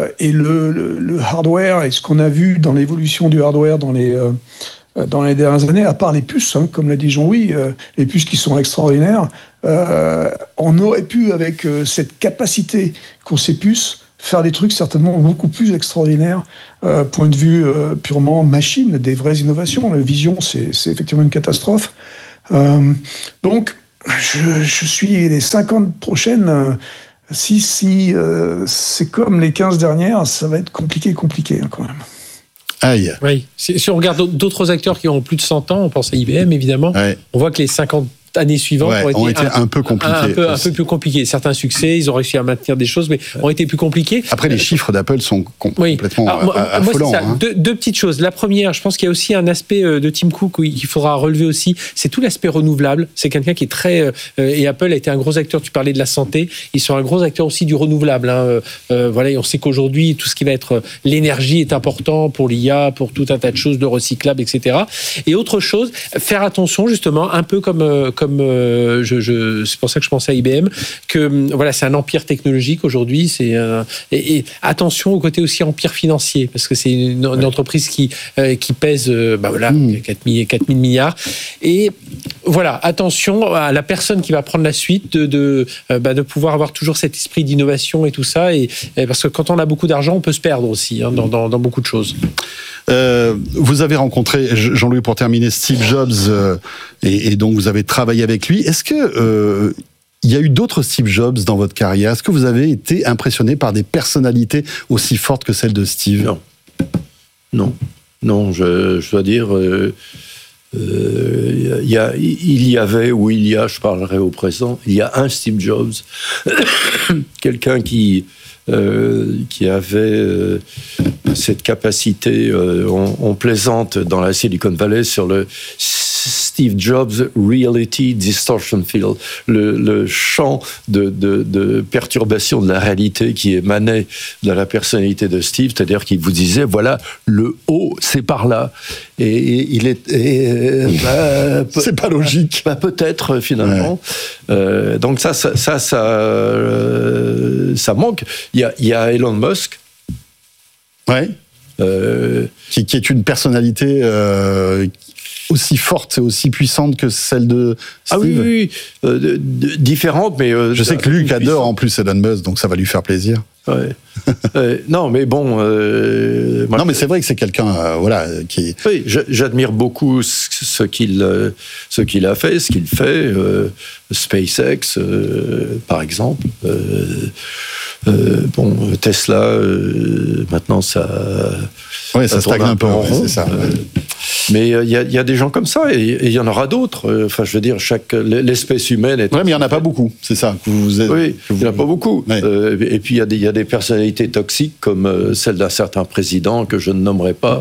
le hardware, et ce qu'on a vu dans l'évolution du hardware dans les dernières années, à part les puces, comme l'a dit Jean-Louis, les puces qui sont extraordinaires, on aurait pu, avec cette capacité qu'ont ces puces, faire des trucs certainement beaucoup plus extraordinaires, point de vue purement machine, des vraies innovations. La vision, c'est effectivement une catastrophe. Donc, je suis les 50 prochaines... Si c'est comme les 15 dernières, ça va être compliqué quand même. Aïe. Oui. Si on regarde d'autres acteurs qui ont plus de 100 ans, on pense à IBM évidemment, on voit que les 50 années suivantes ont été un peu compliquées. Un peu plus compliquées. Certains succès, ils ont réussi à maintenir des choses, mais ont été plus compliqués. Après, les chiffres d'Apple sont complètement affolants. Moi, c'est ça. Deux petites choses. La première, je pense qu'il y a aussi un aspect de Tim Cook qu'il faudra relever aussi, c'est tout l'aspect renouvelable. C'est quelqu'un qui est très... et Apple a été un gros acteur, tu parlais de la santé, ils sont un gros acteur aussi du renouvelable. Voilà, et on sait qu'aujourd'hui, tout ce qui va être l'énergie est important pour l'IA, pour tout un tas de choses, de recyclables, etc. Et autre chose, faire attention justement, un peu comme c'est pour ça que je pensais à IBM, que voilà, c'est un empire technologique aujourd'hui, et attention au côté aussi empire financier, parce que c'est une entreprise qui pèse 4 000 milliards, et voilà, attention à la personne qui va prendre la suite de pouvoir avoir toujours cet esprit d'innovation et tout ça, et parce que quand on a beaucoup d'argent, on peut se perdre aussi dans beaucoup de choses. Vous avez rencontré, Jean-Louis, pour terminer, Steve Jobs, et donc vous avez travaillé avec lui. Est-ce que il y a eu d'autres Steve Jobs dans votre carrière ? Est-ce que vous avez été impressionné par des personnalités aussi fortes que celle de Steve ? Non, je dois dire, il y avait, ou il y a, je parlerai au présent, il y a un Steve Jobs, quelqu'un qui avait cette capacité, on plaisante dans la Silicon Valley sur le Steve Jobs Reality Distortion Field, le champ de perturbation de la réalité qui émanait de la personnalité de Steve, c'est-à-dire qu'il vous disait, voilà, le haut, c'est par là. Et il est... c'est pas logique. Peut-être, finalement. Ouais. Donc ça manque. Il y a Elon Musk. Ouais. Qui est une personnalité aussi forte et aussi puissante que celle de Steve. Ah oui. Différente, mais... je sais que Luc adore en plus Elon Musk, donc ça va lui faire plaisir. Ouais. Non, mais bon... non, mais c'est vrai que c'est quelqu'un qui... Oui, j'admire beaucoup ce qu'il a fait, ce qu'il fait. SpaceX, par exemple. Tesla, maintenant, ça... Oui, ça stagne un peu en rond. C'est ça. Mais il y a des gens comme ça, et il y en aura d'autres. Enfin, je veux dire, l'espèce humaine est... Oui, mais il n'y en a pas beaucoup, c'est ça. Oui, il n'y en a pas beaucoup. Ouais. Et puis, il y a des personnalités toxiques, comme celle d'un certain président, que je ne nommerai pas,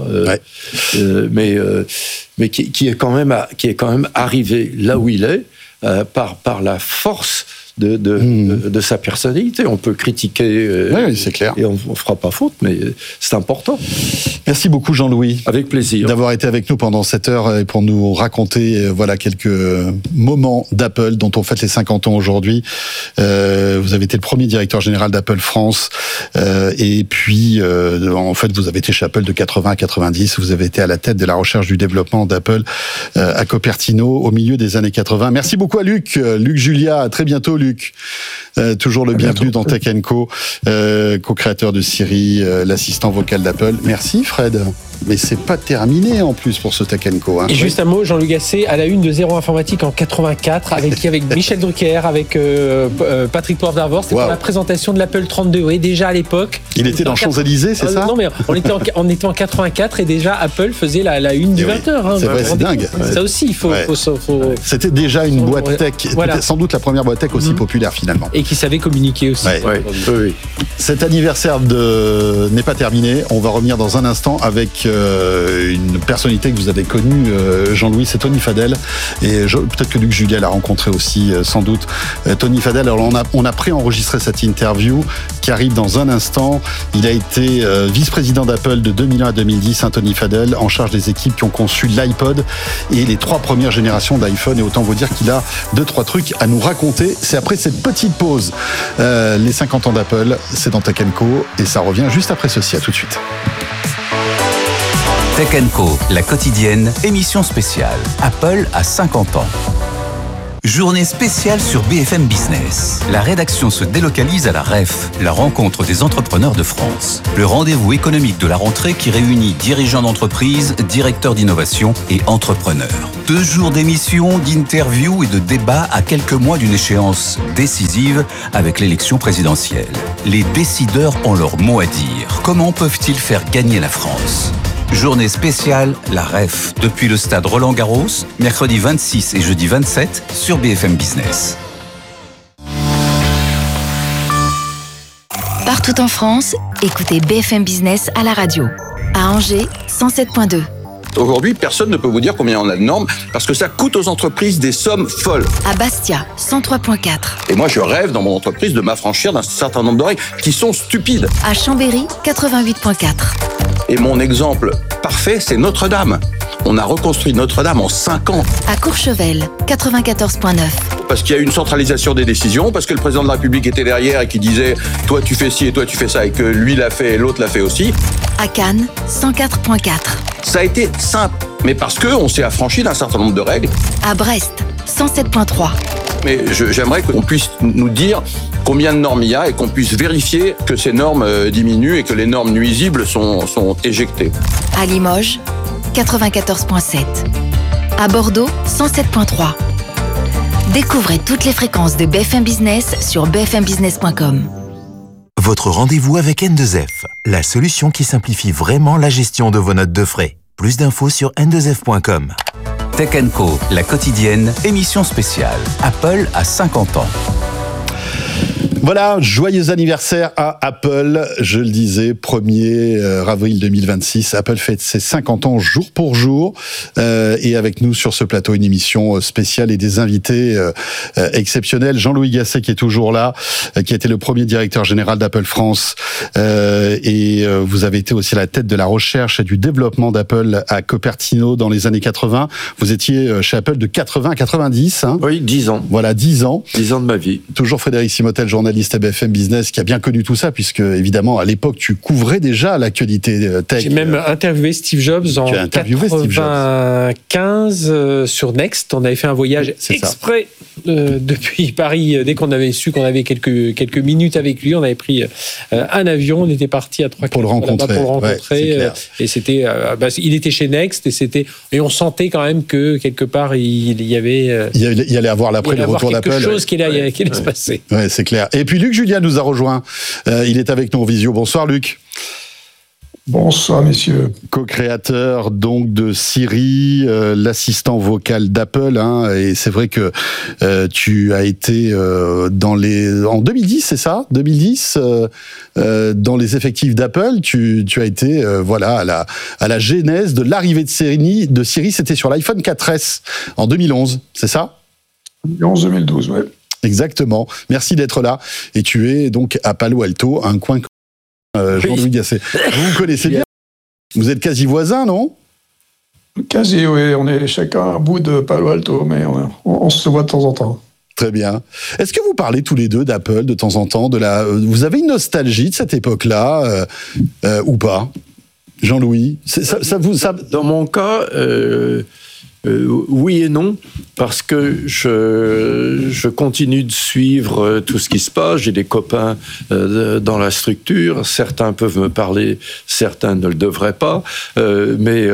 mais qui est quand même arrivé là où il est, par la force de sa personnalité. On peut critiquer, oui, c'est clair. Et on ne fera pas faute, mais c'est important. Merci beaucoup Jean-Louis. Avec plaisir. D'avoir été avec nous pendant cette heure et pour nous raconter quelques moments d'Apple dont on fête les 50 ans aujourd'hui. Vous avez été le premier directeur général d'Apple France et puis en fait vous avez été chez Apple de 80 à 90. Vous avez été à la tête de la recherche du développement d'Apple à Cupertino au milieu des années 80. Merci beaucoup à Luc Julia. À très bientôt Luc. Toujours le bienvenu dans Tech & Co, co-créateur de Siri, l'assistant vocal d'Apple. Merci Fred. Mais c'est pas terminé en plus pour ce Tech & Co. Et juste un mot, Jean-Luc Gasset, à la une de Zéro Informatique en 84, avec Michel Drucker, avec Patrick Poivre d'Arvor. C'était pour la présentation de l'Apple 32. Oui, déjà à l'époque. Il était dans Champs-Élysées, c'est ça? Non, mais on était en 84 et déjà Apple faisait la une du 20h. C'est vrai, c'est dingue. Ça aussi, il faut... C'était déjà une boîte tech, sans doute la première boîte tech aussi populaire finalement. Et qui savait communiquer aussi. Oui. Cet anniversaire n'est pas terminé. On va revenir dans un instant avec une personnalité que vous avez connue, Jean-Louis, c'est Tony Fadell. Et peut-être que Luc Julia l'a rencontré aussi, sans doute. Tony Fadell, alors on a pré-enregistré cette interview qui arrive dans un instant. Il a été vice-président d'Apple de 2001 à 2010, Tony Fadell, en charge des équipes qui ont conçu l'iPod et les 3 premières générations d'iPhone. Et autant vous dire qu'il a 2-3 trucs à nous raconter. C'est après cette petite pause. Les 50 ans d'Apple, c'est dans Tech & Co. Et ça revient juste après ceci. À tout de suite. Tech & Co, la quotidienne, émission spéciale. Apple a 50 ans. Journée spéciale sur BFM Business. La rédaction se délocalise à la REF, la rencontre des entrepreneurs de France. Le rendez-vous économique de la rentrée qui réunit dirigeants d'entreprise, directeurs d'innovation et entrepreneurs. 2 jours d'émissions, d'interviews et de débats à quelques mois d'une échéance décisive avec l'élection présidentielle. Les décideurs ont leur mot à dire. Comment peuvent-ils faire gagner la France ? Journée spéciale, la REF, depuis le stade Roland-Garros, mercredi 26 et jeudi 27 sur BFM Business. Partout en France, écoutez BFM Business à la radio. À Angers, 107.2. Aujourd'hui, personne ne peut vous dire combien on a de normes parce que ça coûte aux entreprises des sommes folles. À Bastia, 103.4. Et moi, je rêve dans mon entreprise de m'affranchir d'un certain nombre de règles qui sont stupides. À Chambéry, 88.4. Et mon exemple parfait, c'est Notre-Dame. On a reconstruit Notre-Dame en 5 ans. À Courchevel, 94.9. Parce qu'il y a eu une centralisation des décisions, parce que le président de la République était derrière et qui disait « toi tu fais ci et toi tu fais ça » et que lui l'a fait et l'autre l'a fait aussi. À Cannes, 104.4. Ça a été simple, mais parce qu'on s'est affranchi d'un certain nombre de règles. À Brest, 107.3. Mais j'aimerais qu'on puisse nous dire combien de normes il y a et qu'on puisse vérifier que ces normes diminuent et que les normes nuisibles sont éjectées. À Limoges, 94.7. À Bordeaux, 107.3. Découvrez toutes les fréquences de BFM Business sur bfmbusiness.com. Votre rendez-vous avec N2F, la solution qui simplifie vraiment la gestion de vos notes de frais. Plus d'infos sur n2f.com. Tech & Co, la quotidienne, émission spéciale. Apple a 50 ans. Voilà, joyeux anniversaire à Apple. Je le disais, 1er avril 2026. Apple fête ses 50 ans jour pour jour. Et avec nous sur ce plateau, une émission spéciale et des invités exceptionnels. Jean-Louis Gasset qui est toujours là, qui a été le premier directeur général d'Apple France. Et vous avez été aussi à la tête de la recherche et du développement d'Apple à Cupertino dans les années 80. Vous étiez chez Apple de 80 à 90. Hein. Oui, 10 ans. Voilà, 10 ans. 10 ans de ma vie. Toujours Frédéric Simotel, journaliste à BFM Business, qui a bien connu tout ça, puisque évidemment à l'époque tu couvrais déjà l'actualité tech. J'ai même interviewé Steve Jobs en 95 sur Next. On avait fait un voyage exprès depuis Paris. Dès qu'on avait su qu'on avait quelques minutes avec lui, on avait pris un avion. On était parti à 3 pour le rencontrer. Ouais, et c'était, il était chez Next et on sentait quand même que quelque part il y avait. Il allait avoir l'après le retour d'Apple. Quelque chose qui allait se passer. Ouais, c'est clair. Et puis Luc Julia nous a rejoint. Il est avec nous en visio. Bonsoir Luc. Bonsoir, messieurs. Co-créateur donc de Siri, l'assistant vocal d'Apple, hein, et c'est vrai que tu as été en 2010, c'est ça 2010, dans les effectifs d'Apple, tu as été à la genèse de l'arrivée de Siri, c'était sur l'iPhone 4S en 2011, c'est ça 2011-2012, ouais. Exactement. Merci d'être là. Et tu es donc à Palo Alto, un coin. Jean-Louis Gasset. Vous connaissez bien. Vous êtes quasi voisins, non ? Quasi, oui. On est chacun à bout de Palo Alto, mais on se voit de temps en temps. Très bien. Est-ce que vous parlez tous les deux d'Apple de temps en temps vous avez une nostalgie de cette époque-là ou pas ? Jean-Louis, Dans mon cas, oui et non, parce que je continue de suivre tout ce qui se passe. J'ai des copains dans la structure. Certains peuvent me parler, certains ne le devraient pas. Mais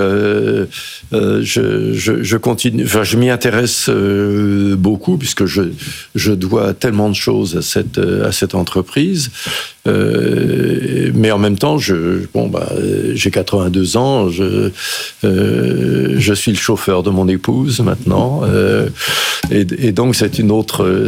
je continue. Enfin, je m'y intéresse beaucoup puisque je dois tellement de choses à cette entreprise. Mais en même temps, j'ai 82 ans. Je suis le chauffeur de mon épouse maintenant, et donc c'est une autre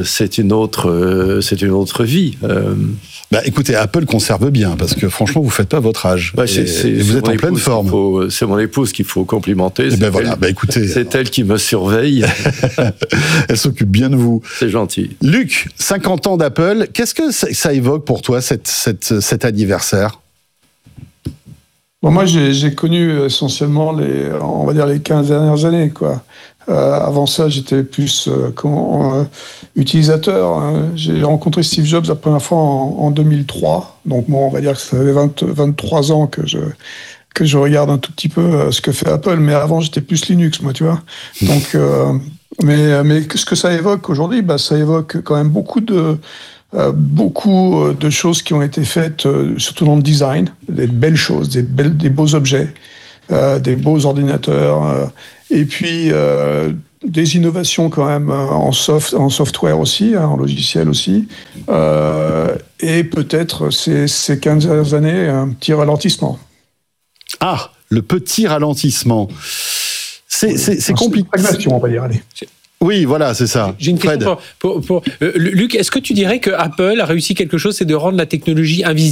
vie. Écoutez, Apple conserve bien parce que franchement, vous faites pas votre âge. Vous êtes en pleine forme. C'est mon épouse qu'il faut complimenter. Écoutez, c'est elle qui me surveille. Elle s'occupe bien de vous. C'est gentil. Luc, 50 ans d'Apple. Qu'est-ce que ça évoque pour toi cet anniversaire ? Bon, moi, j'ai connu essentiellement les 15 dernières années, quoi. Avant ça, j'étais plus utilisateur. J'ai rencontré Steve Jobs la première fois en 2003. Donc, on va dire que ça fait 23 ans que je regarde un tout petit peu ce que fait Apple. Mais avant, j'étais plus Linux, moi, tu vois. Donc, mais ce que ça évoque aujourd'hui, ça évoque quand même beaucoup de choses qui ont été faites, surtout dans le design, des belles choses, des beaux objets, des beaux ordinateurs, et puis des innovations quand même en software aussi, en logiciel aussi, et peut-être ces 15 dernières années, un petit ralentissement. Ah, le petit ralentissement. C'est compliqué. Stagnation, on va dire, allez. Oui, voilà, c'est ça. J'ai une question pour Luc, est-ce que tu dirais que Apple a réussi quelque chose, c'est de rendre la technologie invisible ?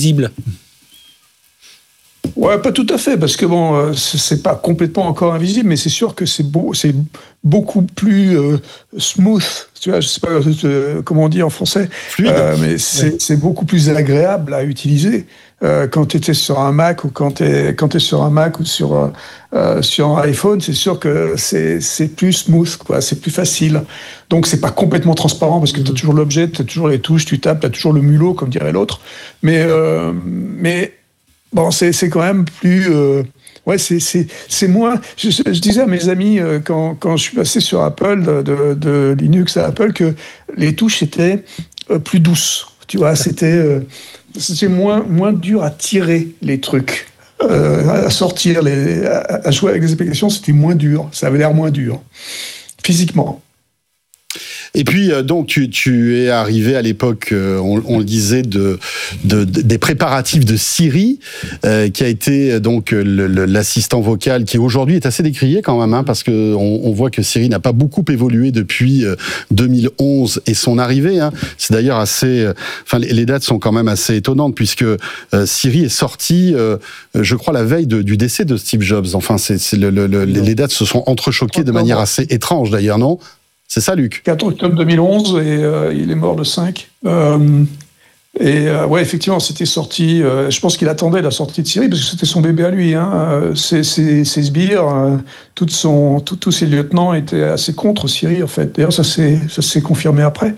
Ouais, pas tout à fait, parce que c'est pas complètement encore invisible, mais c'est sûr que c'est beaucoup plus smooth. Tu vois, je sais pas comment on dit en français, mais c'est beaucoup plus agréable à utiliser quand tu étais sur un Mac ou quand t'es sur un Mac ou sur un iPhone. C'est sûr que c'est plus smooth, quoi. C'est plus facile. Donc c'est pas complètement transparent parce que t'as toujours l'objet, t'as toujours les touches, tu tapes, t'as toujours le mulot, comme dirait l'autre. Mais bon, c'est quand même plus. C'est moins. Je disais à mes amis quand je suis passé sur Apple, de Linux à Apple, que les touches étaient plus douces. Tu vois, c'était moins dur à tirer les trucs, à sortir, à jouer avec des applications, c'était moins dur. Ça avait l'air moins dur, physiquement. Et puis, donc, tu es arrivé à l'époque, on le disait, des préparatifs de Siri, qui a été donc l'assistant vocal qui aujourd'hui est assez décrié quand même, hein, parce que on voit que Siri n'a pas beaucoup évolué depuis 2011 et son arrivée. Hein. C'est d'ailleurs assez, les dates sont quand même assez étonnantes puisque Siri est sorti, je crois, la veille du décès de Steve Jobs. Enfin, les dates se sont entrechoquées de manière assez étrange d'ailleurs, non ? C'est ça, Luc ? 4 octobre 2011, et il est mort le 5. Ouais, effectivement, c'était sorti. Je pense qu'il attendait la sortie de Siri, parce que c'était son bébé à lui. Hein. Ses sbires, tous ses lieutenants étaient assez contre Siri, en fait. D'ailleurs, ça s'est confirmé après.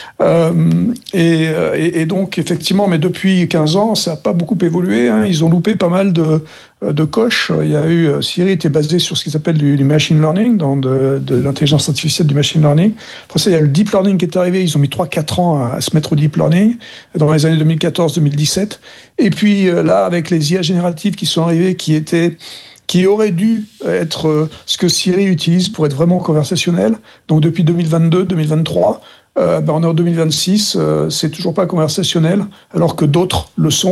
Et donc, effectivement, mais depuis 15 ans, ça n'a pas beaucoup évolué. Hein. Ils ont loupé pas mal de coches. Il y a eu, Siri était basé sur ce qu'ils appellent du machine learning, de l'intelligence artificielle du machine learning. Après ça, il y a le deep learning qui est arrivé. Ils ont mis 3-4 ans à se mettre au deep learning dans les années 2014-2017. Et puis là, avec les IA génératives qui sont arrivées, qui auraient dû être ce que Siri utilise pour être vraiment conversationnel. Donc depuis 2022-2023, on est en 2026, c'est toujours pas conversationnel, alors que d'autres le sont.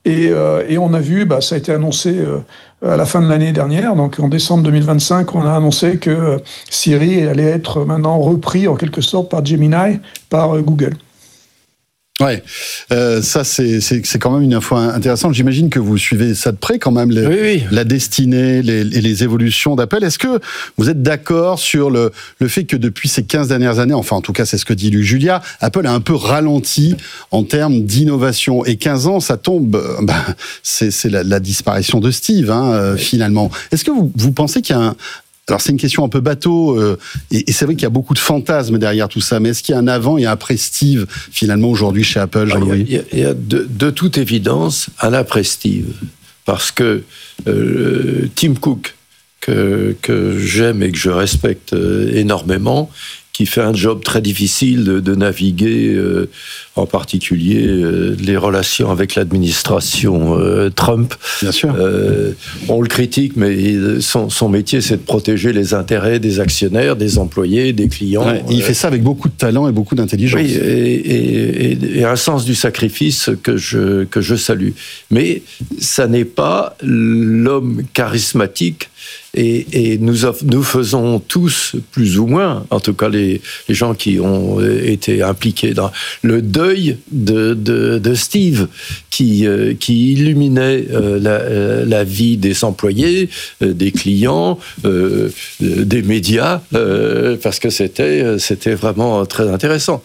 Et on a vu, ça a été annoncé à la fin de l'année dernière, donc en décembre 2025, on a annoncé que Siri allait être maintenant repris en quelque sorte par Gemini, par Google. Ouais, ça c'est quand même une info intéressante. J'imagine que vous suivez ça de près quand même, la destinée, les évolutions d'Apple. Est-ce que vous êtes d'accord sur le fait que depuis ces 15 dernières années, enfin en tout cas c'est ce que dit Luc Julia, Apple a un peu ralenti en termes d'innovation. Et 15 ans, ça tombe, c'est la disparition de Steve, finalement. Est-ce que vous pensez qu'il y a un... Alors c'est une question un peu bateau, et c'est vrai qu'il y a beaucoup de fantasmes derrière tout ça, mais est-ce qu'il y a un avant et un après Steve, finalement, aujourd'hui chez Apple, Jean-Louis ? Il y a de toute évidence un après Steve, parce que Tim Cook, que j'aime et que je respecte énormément, qui fait un job très difficile de naviguer, en particulier les relations avec l'administration Trump. Bien sûr. On le critique, mais son métier, c'est de protéger les intérêts des actionnaires, des employés, des clients. Ouais, il fait ça avec beaucoup de talent et beaucoup d'intelligence. Oui, et un sens du sacrifice que je salue. Mais ça n'est pas l'homme charismatique. Et nous faisons tous, plus ou moins, en tout cas les gens qui ont été impliqués dans le deuil de Steve, qui illuminait la vie des employés, des clients, des médias, parce que c'était vraiment très intéressant.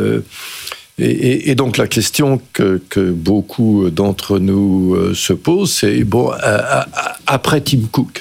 Et donc la question que beaucoup d'entre nous se posent, c'est après Tim Cook,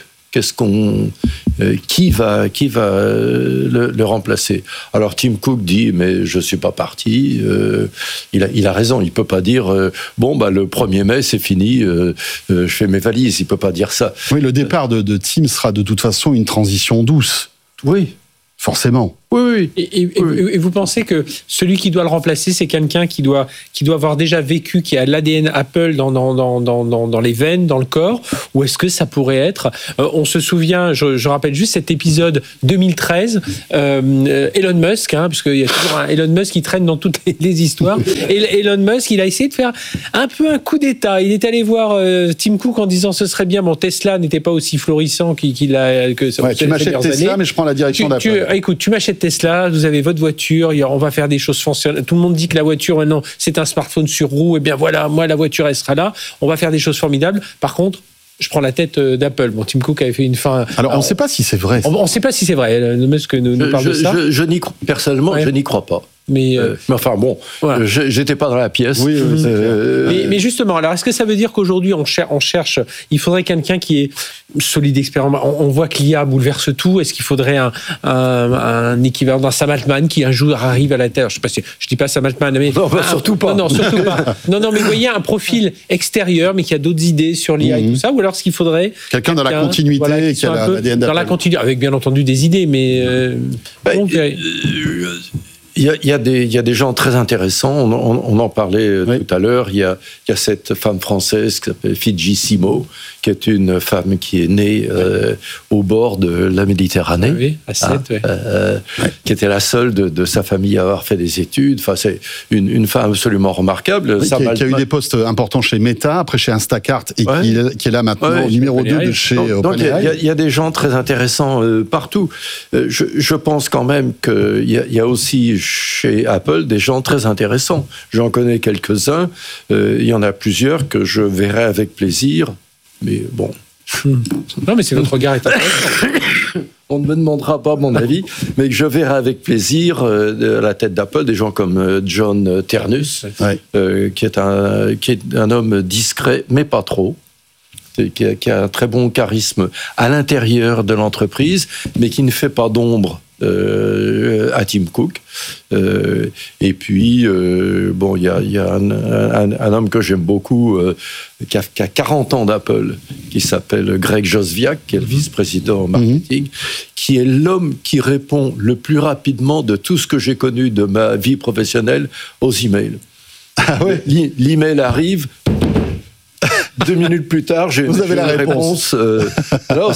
qui va le remplacer? Alors Tim Cook dit, mais je suis pas parti. Il a raison. Il peut pas dire le 1er mai c'est fini. Je fais mes valises. Il peut pas dire ça. Oui, le départ de Tim sera de toute façon une transition douce. Oui, forcément. Oui. Et vous pensez que celui qui doit le remplacer, c'est quelqu'un qui doit avoir déjà vécu, qui a l'ADN Apple dans les veines, dans le corps, ou est-ce que ça pourrait être... on se souvient, je rappelle juste cet épisode 2013, Elon Musk, puisqu'il y a toujours un Elon Musk qui traîne dans toutes les histoires. Et Elon Musk, il a essayé de faire un peu un coup d'État. Il est allé voir Tim Cook en disant ce serait bien, Tesla n'était pas aussi florissant qu'il a... tu m'achètes Tesla, mais je prends la direction d'Apple. Écoute, tu m'achètes Tesla, vous avez votre voiture, on va faire des choses fonctionnelles. Tout le monde dit que la voiture, maintenant, c'est un smartphone sur roue. Eh bien voilà, moi, la voiture, elle sera là. On va faire des choses formidables. Par contre, je prends la tête d'Apple. Bon, Tim Cook avait fait une fin... Alors, on ne sait pas si c'est vrai. On ne sait pas si c'est vrai. Elon Musk nous parle de ça. Personnellement, je n'y crois pas. Mais enfin bon, voilà. J'étais pas dans la pièce. Oui, mais justement, alors est-ce que ça veut dire qu'aujourd'hui on cherche, il faudrait quelqu'un qui est solide, expérimenté. On voit que l'IA bouleverse tout. Est-ce qu'il faudrait un équivalent d'un Sam Altman qui un jour arrive à la Terre? Je sais pas si je dis pas Sam Altman, mais surtout pas. Non, surtout pas. Non, mais vous voyez un profil extérieur, mais qui a d'autres idées sur l'IA et tout ça, ou alors ce qu'il faudrait quelqu'un dans la continuité, qui a l'ADN dans la continuité, avec bien entendu des idées, mais il y a des gens très intéressants. On en parlait tout à l'heure. Il y a cette femme française qui s'appelle Fidji Simo, qui est une femme qui est née au bord de la Méditerranée, à Sète, qui était la seule de sa famille à avoir fait des études. Enfin, c'est une femme absolument remarquable. Oui, qui a eu des postes importants chez Meta, après chez Instacart, et qui est là maintenant au numéro 2 de chez OpenAI. Donc il y a des gens très intéressants partout. Je pense quand même qu'il y a aussi chez Apple des gens très intéressants. J'en connais quelques-uns. Il y en a plusieurs que je verrai avec plaisir. Mais bon. Non, mais c'est votre regard est intéressant. On ne me demandera pas mon avis, mais que je verrai avec plaisir à la tête d'Apple des gens comme John Ternus, qui est un homme discret, mais pas trop. Qui a un très bon charisme à l'intérieur de l'entreprise, mais qui ne fait pas d'ombre à Tim Cook. Et puis, il y a un homme que j'aime beaucoup, qui a 40 ans d'Apple, qui s'appelle Greg Joswiak, qui est le vice-président marketing, qui est l'homme qui répond le plus rapidement de tout ce que j'ai connu de ma vie professionnelle aux emails. Ah ouais. L'email arrive... 2 minutes plus tard, j'ai Vous avez la une réponse. Alors,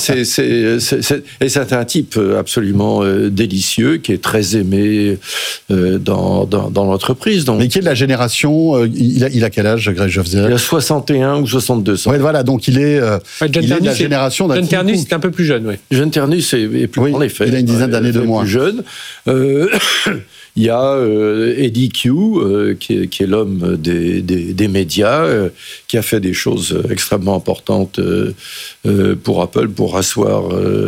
c'est un type absolument délicieux, qui est très aimé dans l'entreprise. Mais qui est de la génération, il a quel âge, Greg Jofzirek? Il a 61 ou 62 ans. Ouais, voilà, donc il est de la génération d'un John Ternus est un peu plus jeune, oui. John Ternus est plus, en effet. Il a une dizaine d'années de moins. Plus jeune. Il y a Eddie Q, qui est l'homme des médias, qui a fait des choses extrêmement importantes pour Apple, pour asseoir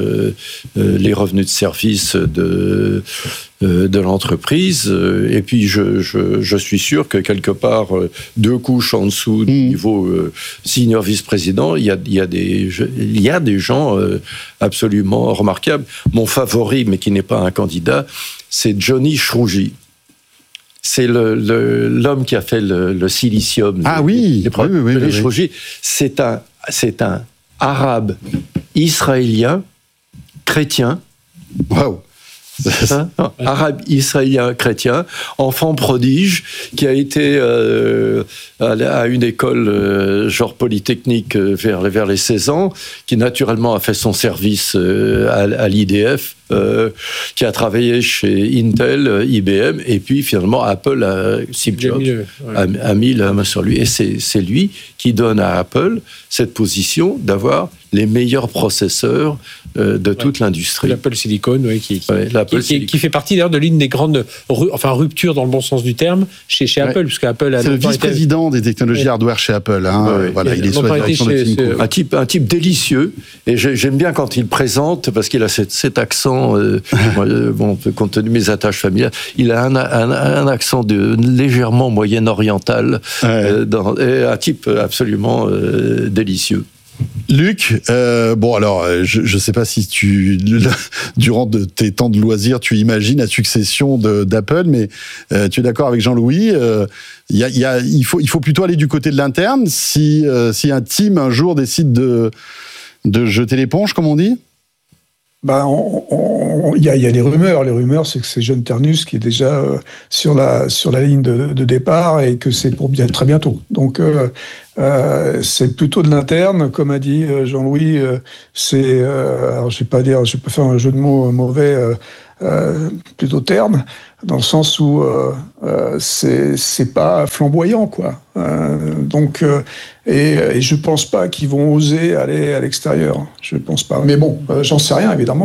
les revenus de service de l'entreprise. Et puis, je suis sûr que quelque part, 2 couches en dessous du niveau senior vice-président, il y a des gens absolument remarquables. Mon favori, mais qui n'est pas un candidat, c'est Johnny Srouji. C'est l'homme qui a fait le silicium. Ah oui, Johnny Srouji, c'est un arabe israélien chrétien. Waouh. Arabe israélien chrétien, enfant prodige, qui a été à une école genre polytechnique vers les 16 ans, qui naturellement a fait son service à l'IDF, qui a travaillé chez Intel, IBM, et puis finalement Apple, Steve Jobs, a mis la main sur lui. Et c'est lui qui donne à Apple cette position d'avoir les meilleurs processeurs de toute l'industrie. L'Apple Silicon, qui fait partie d'ailleurs de l'une des grandes ruptures dans le bon sens du terme chez Apple, puisque Apple a... C'est le vice-président des technologies hardware chez Apple. Voilà, il est sous la direction de Tim Cook. Un type délicieux, et j'aime bien quand il présente, parce qu'il a cet accent, compte tenu de mes attaches familiales, il a un accent légèrement moyen-oriental, et un type absolument délicieux. Luc, je ne sais pas si durant tes temps de loisirs, tu imagines la succession d'Apple, mais tu es d'accord avec Jean-Louis, il faut plutôt aller du côté de l'interne si un team un jour décide de jeter l'éponge, comme on dit. Il y a des rumeurs. Les rumeurs, c'est que c'est John Ternus qui est déjà sur la ligne de départ et que c'est pour très bientôt. Donc, c'est plutôt de l'interne, comme a dit Jean-Louis. Alors je vais pas faire un jeu de mots mauvais, plutôt terne, dans le sens où c'est pas flamboyant, quoi. Et je pense pas qu'ils vont oser aller à l'extérieur. Je pense pas. Mais bon, j'en sais rien, évidemment.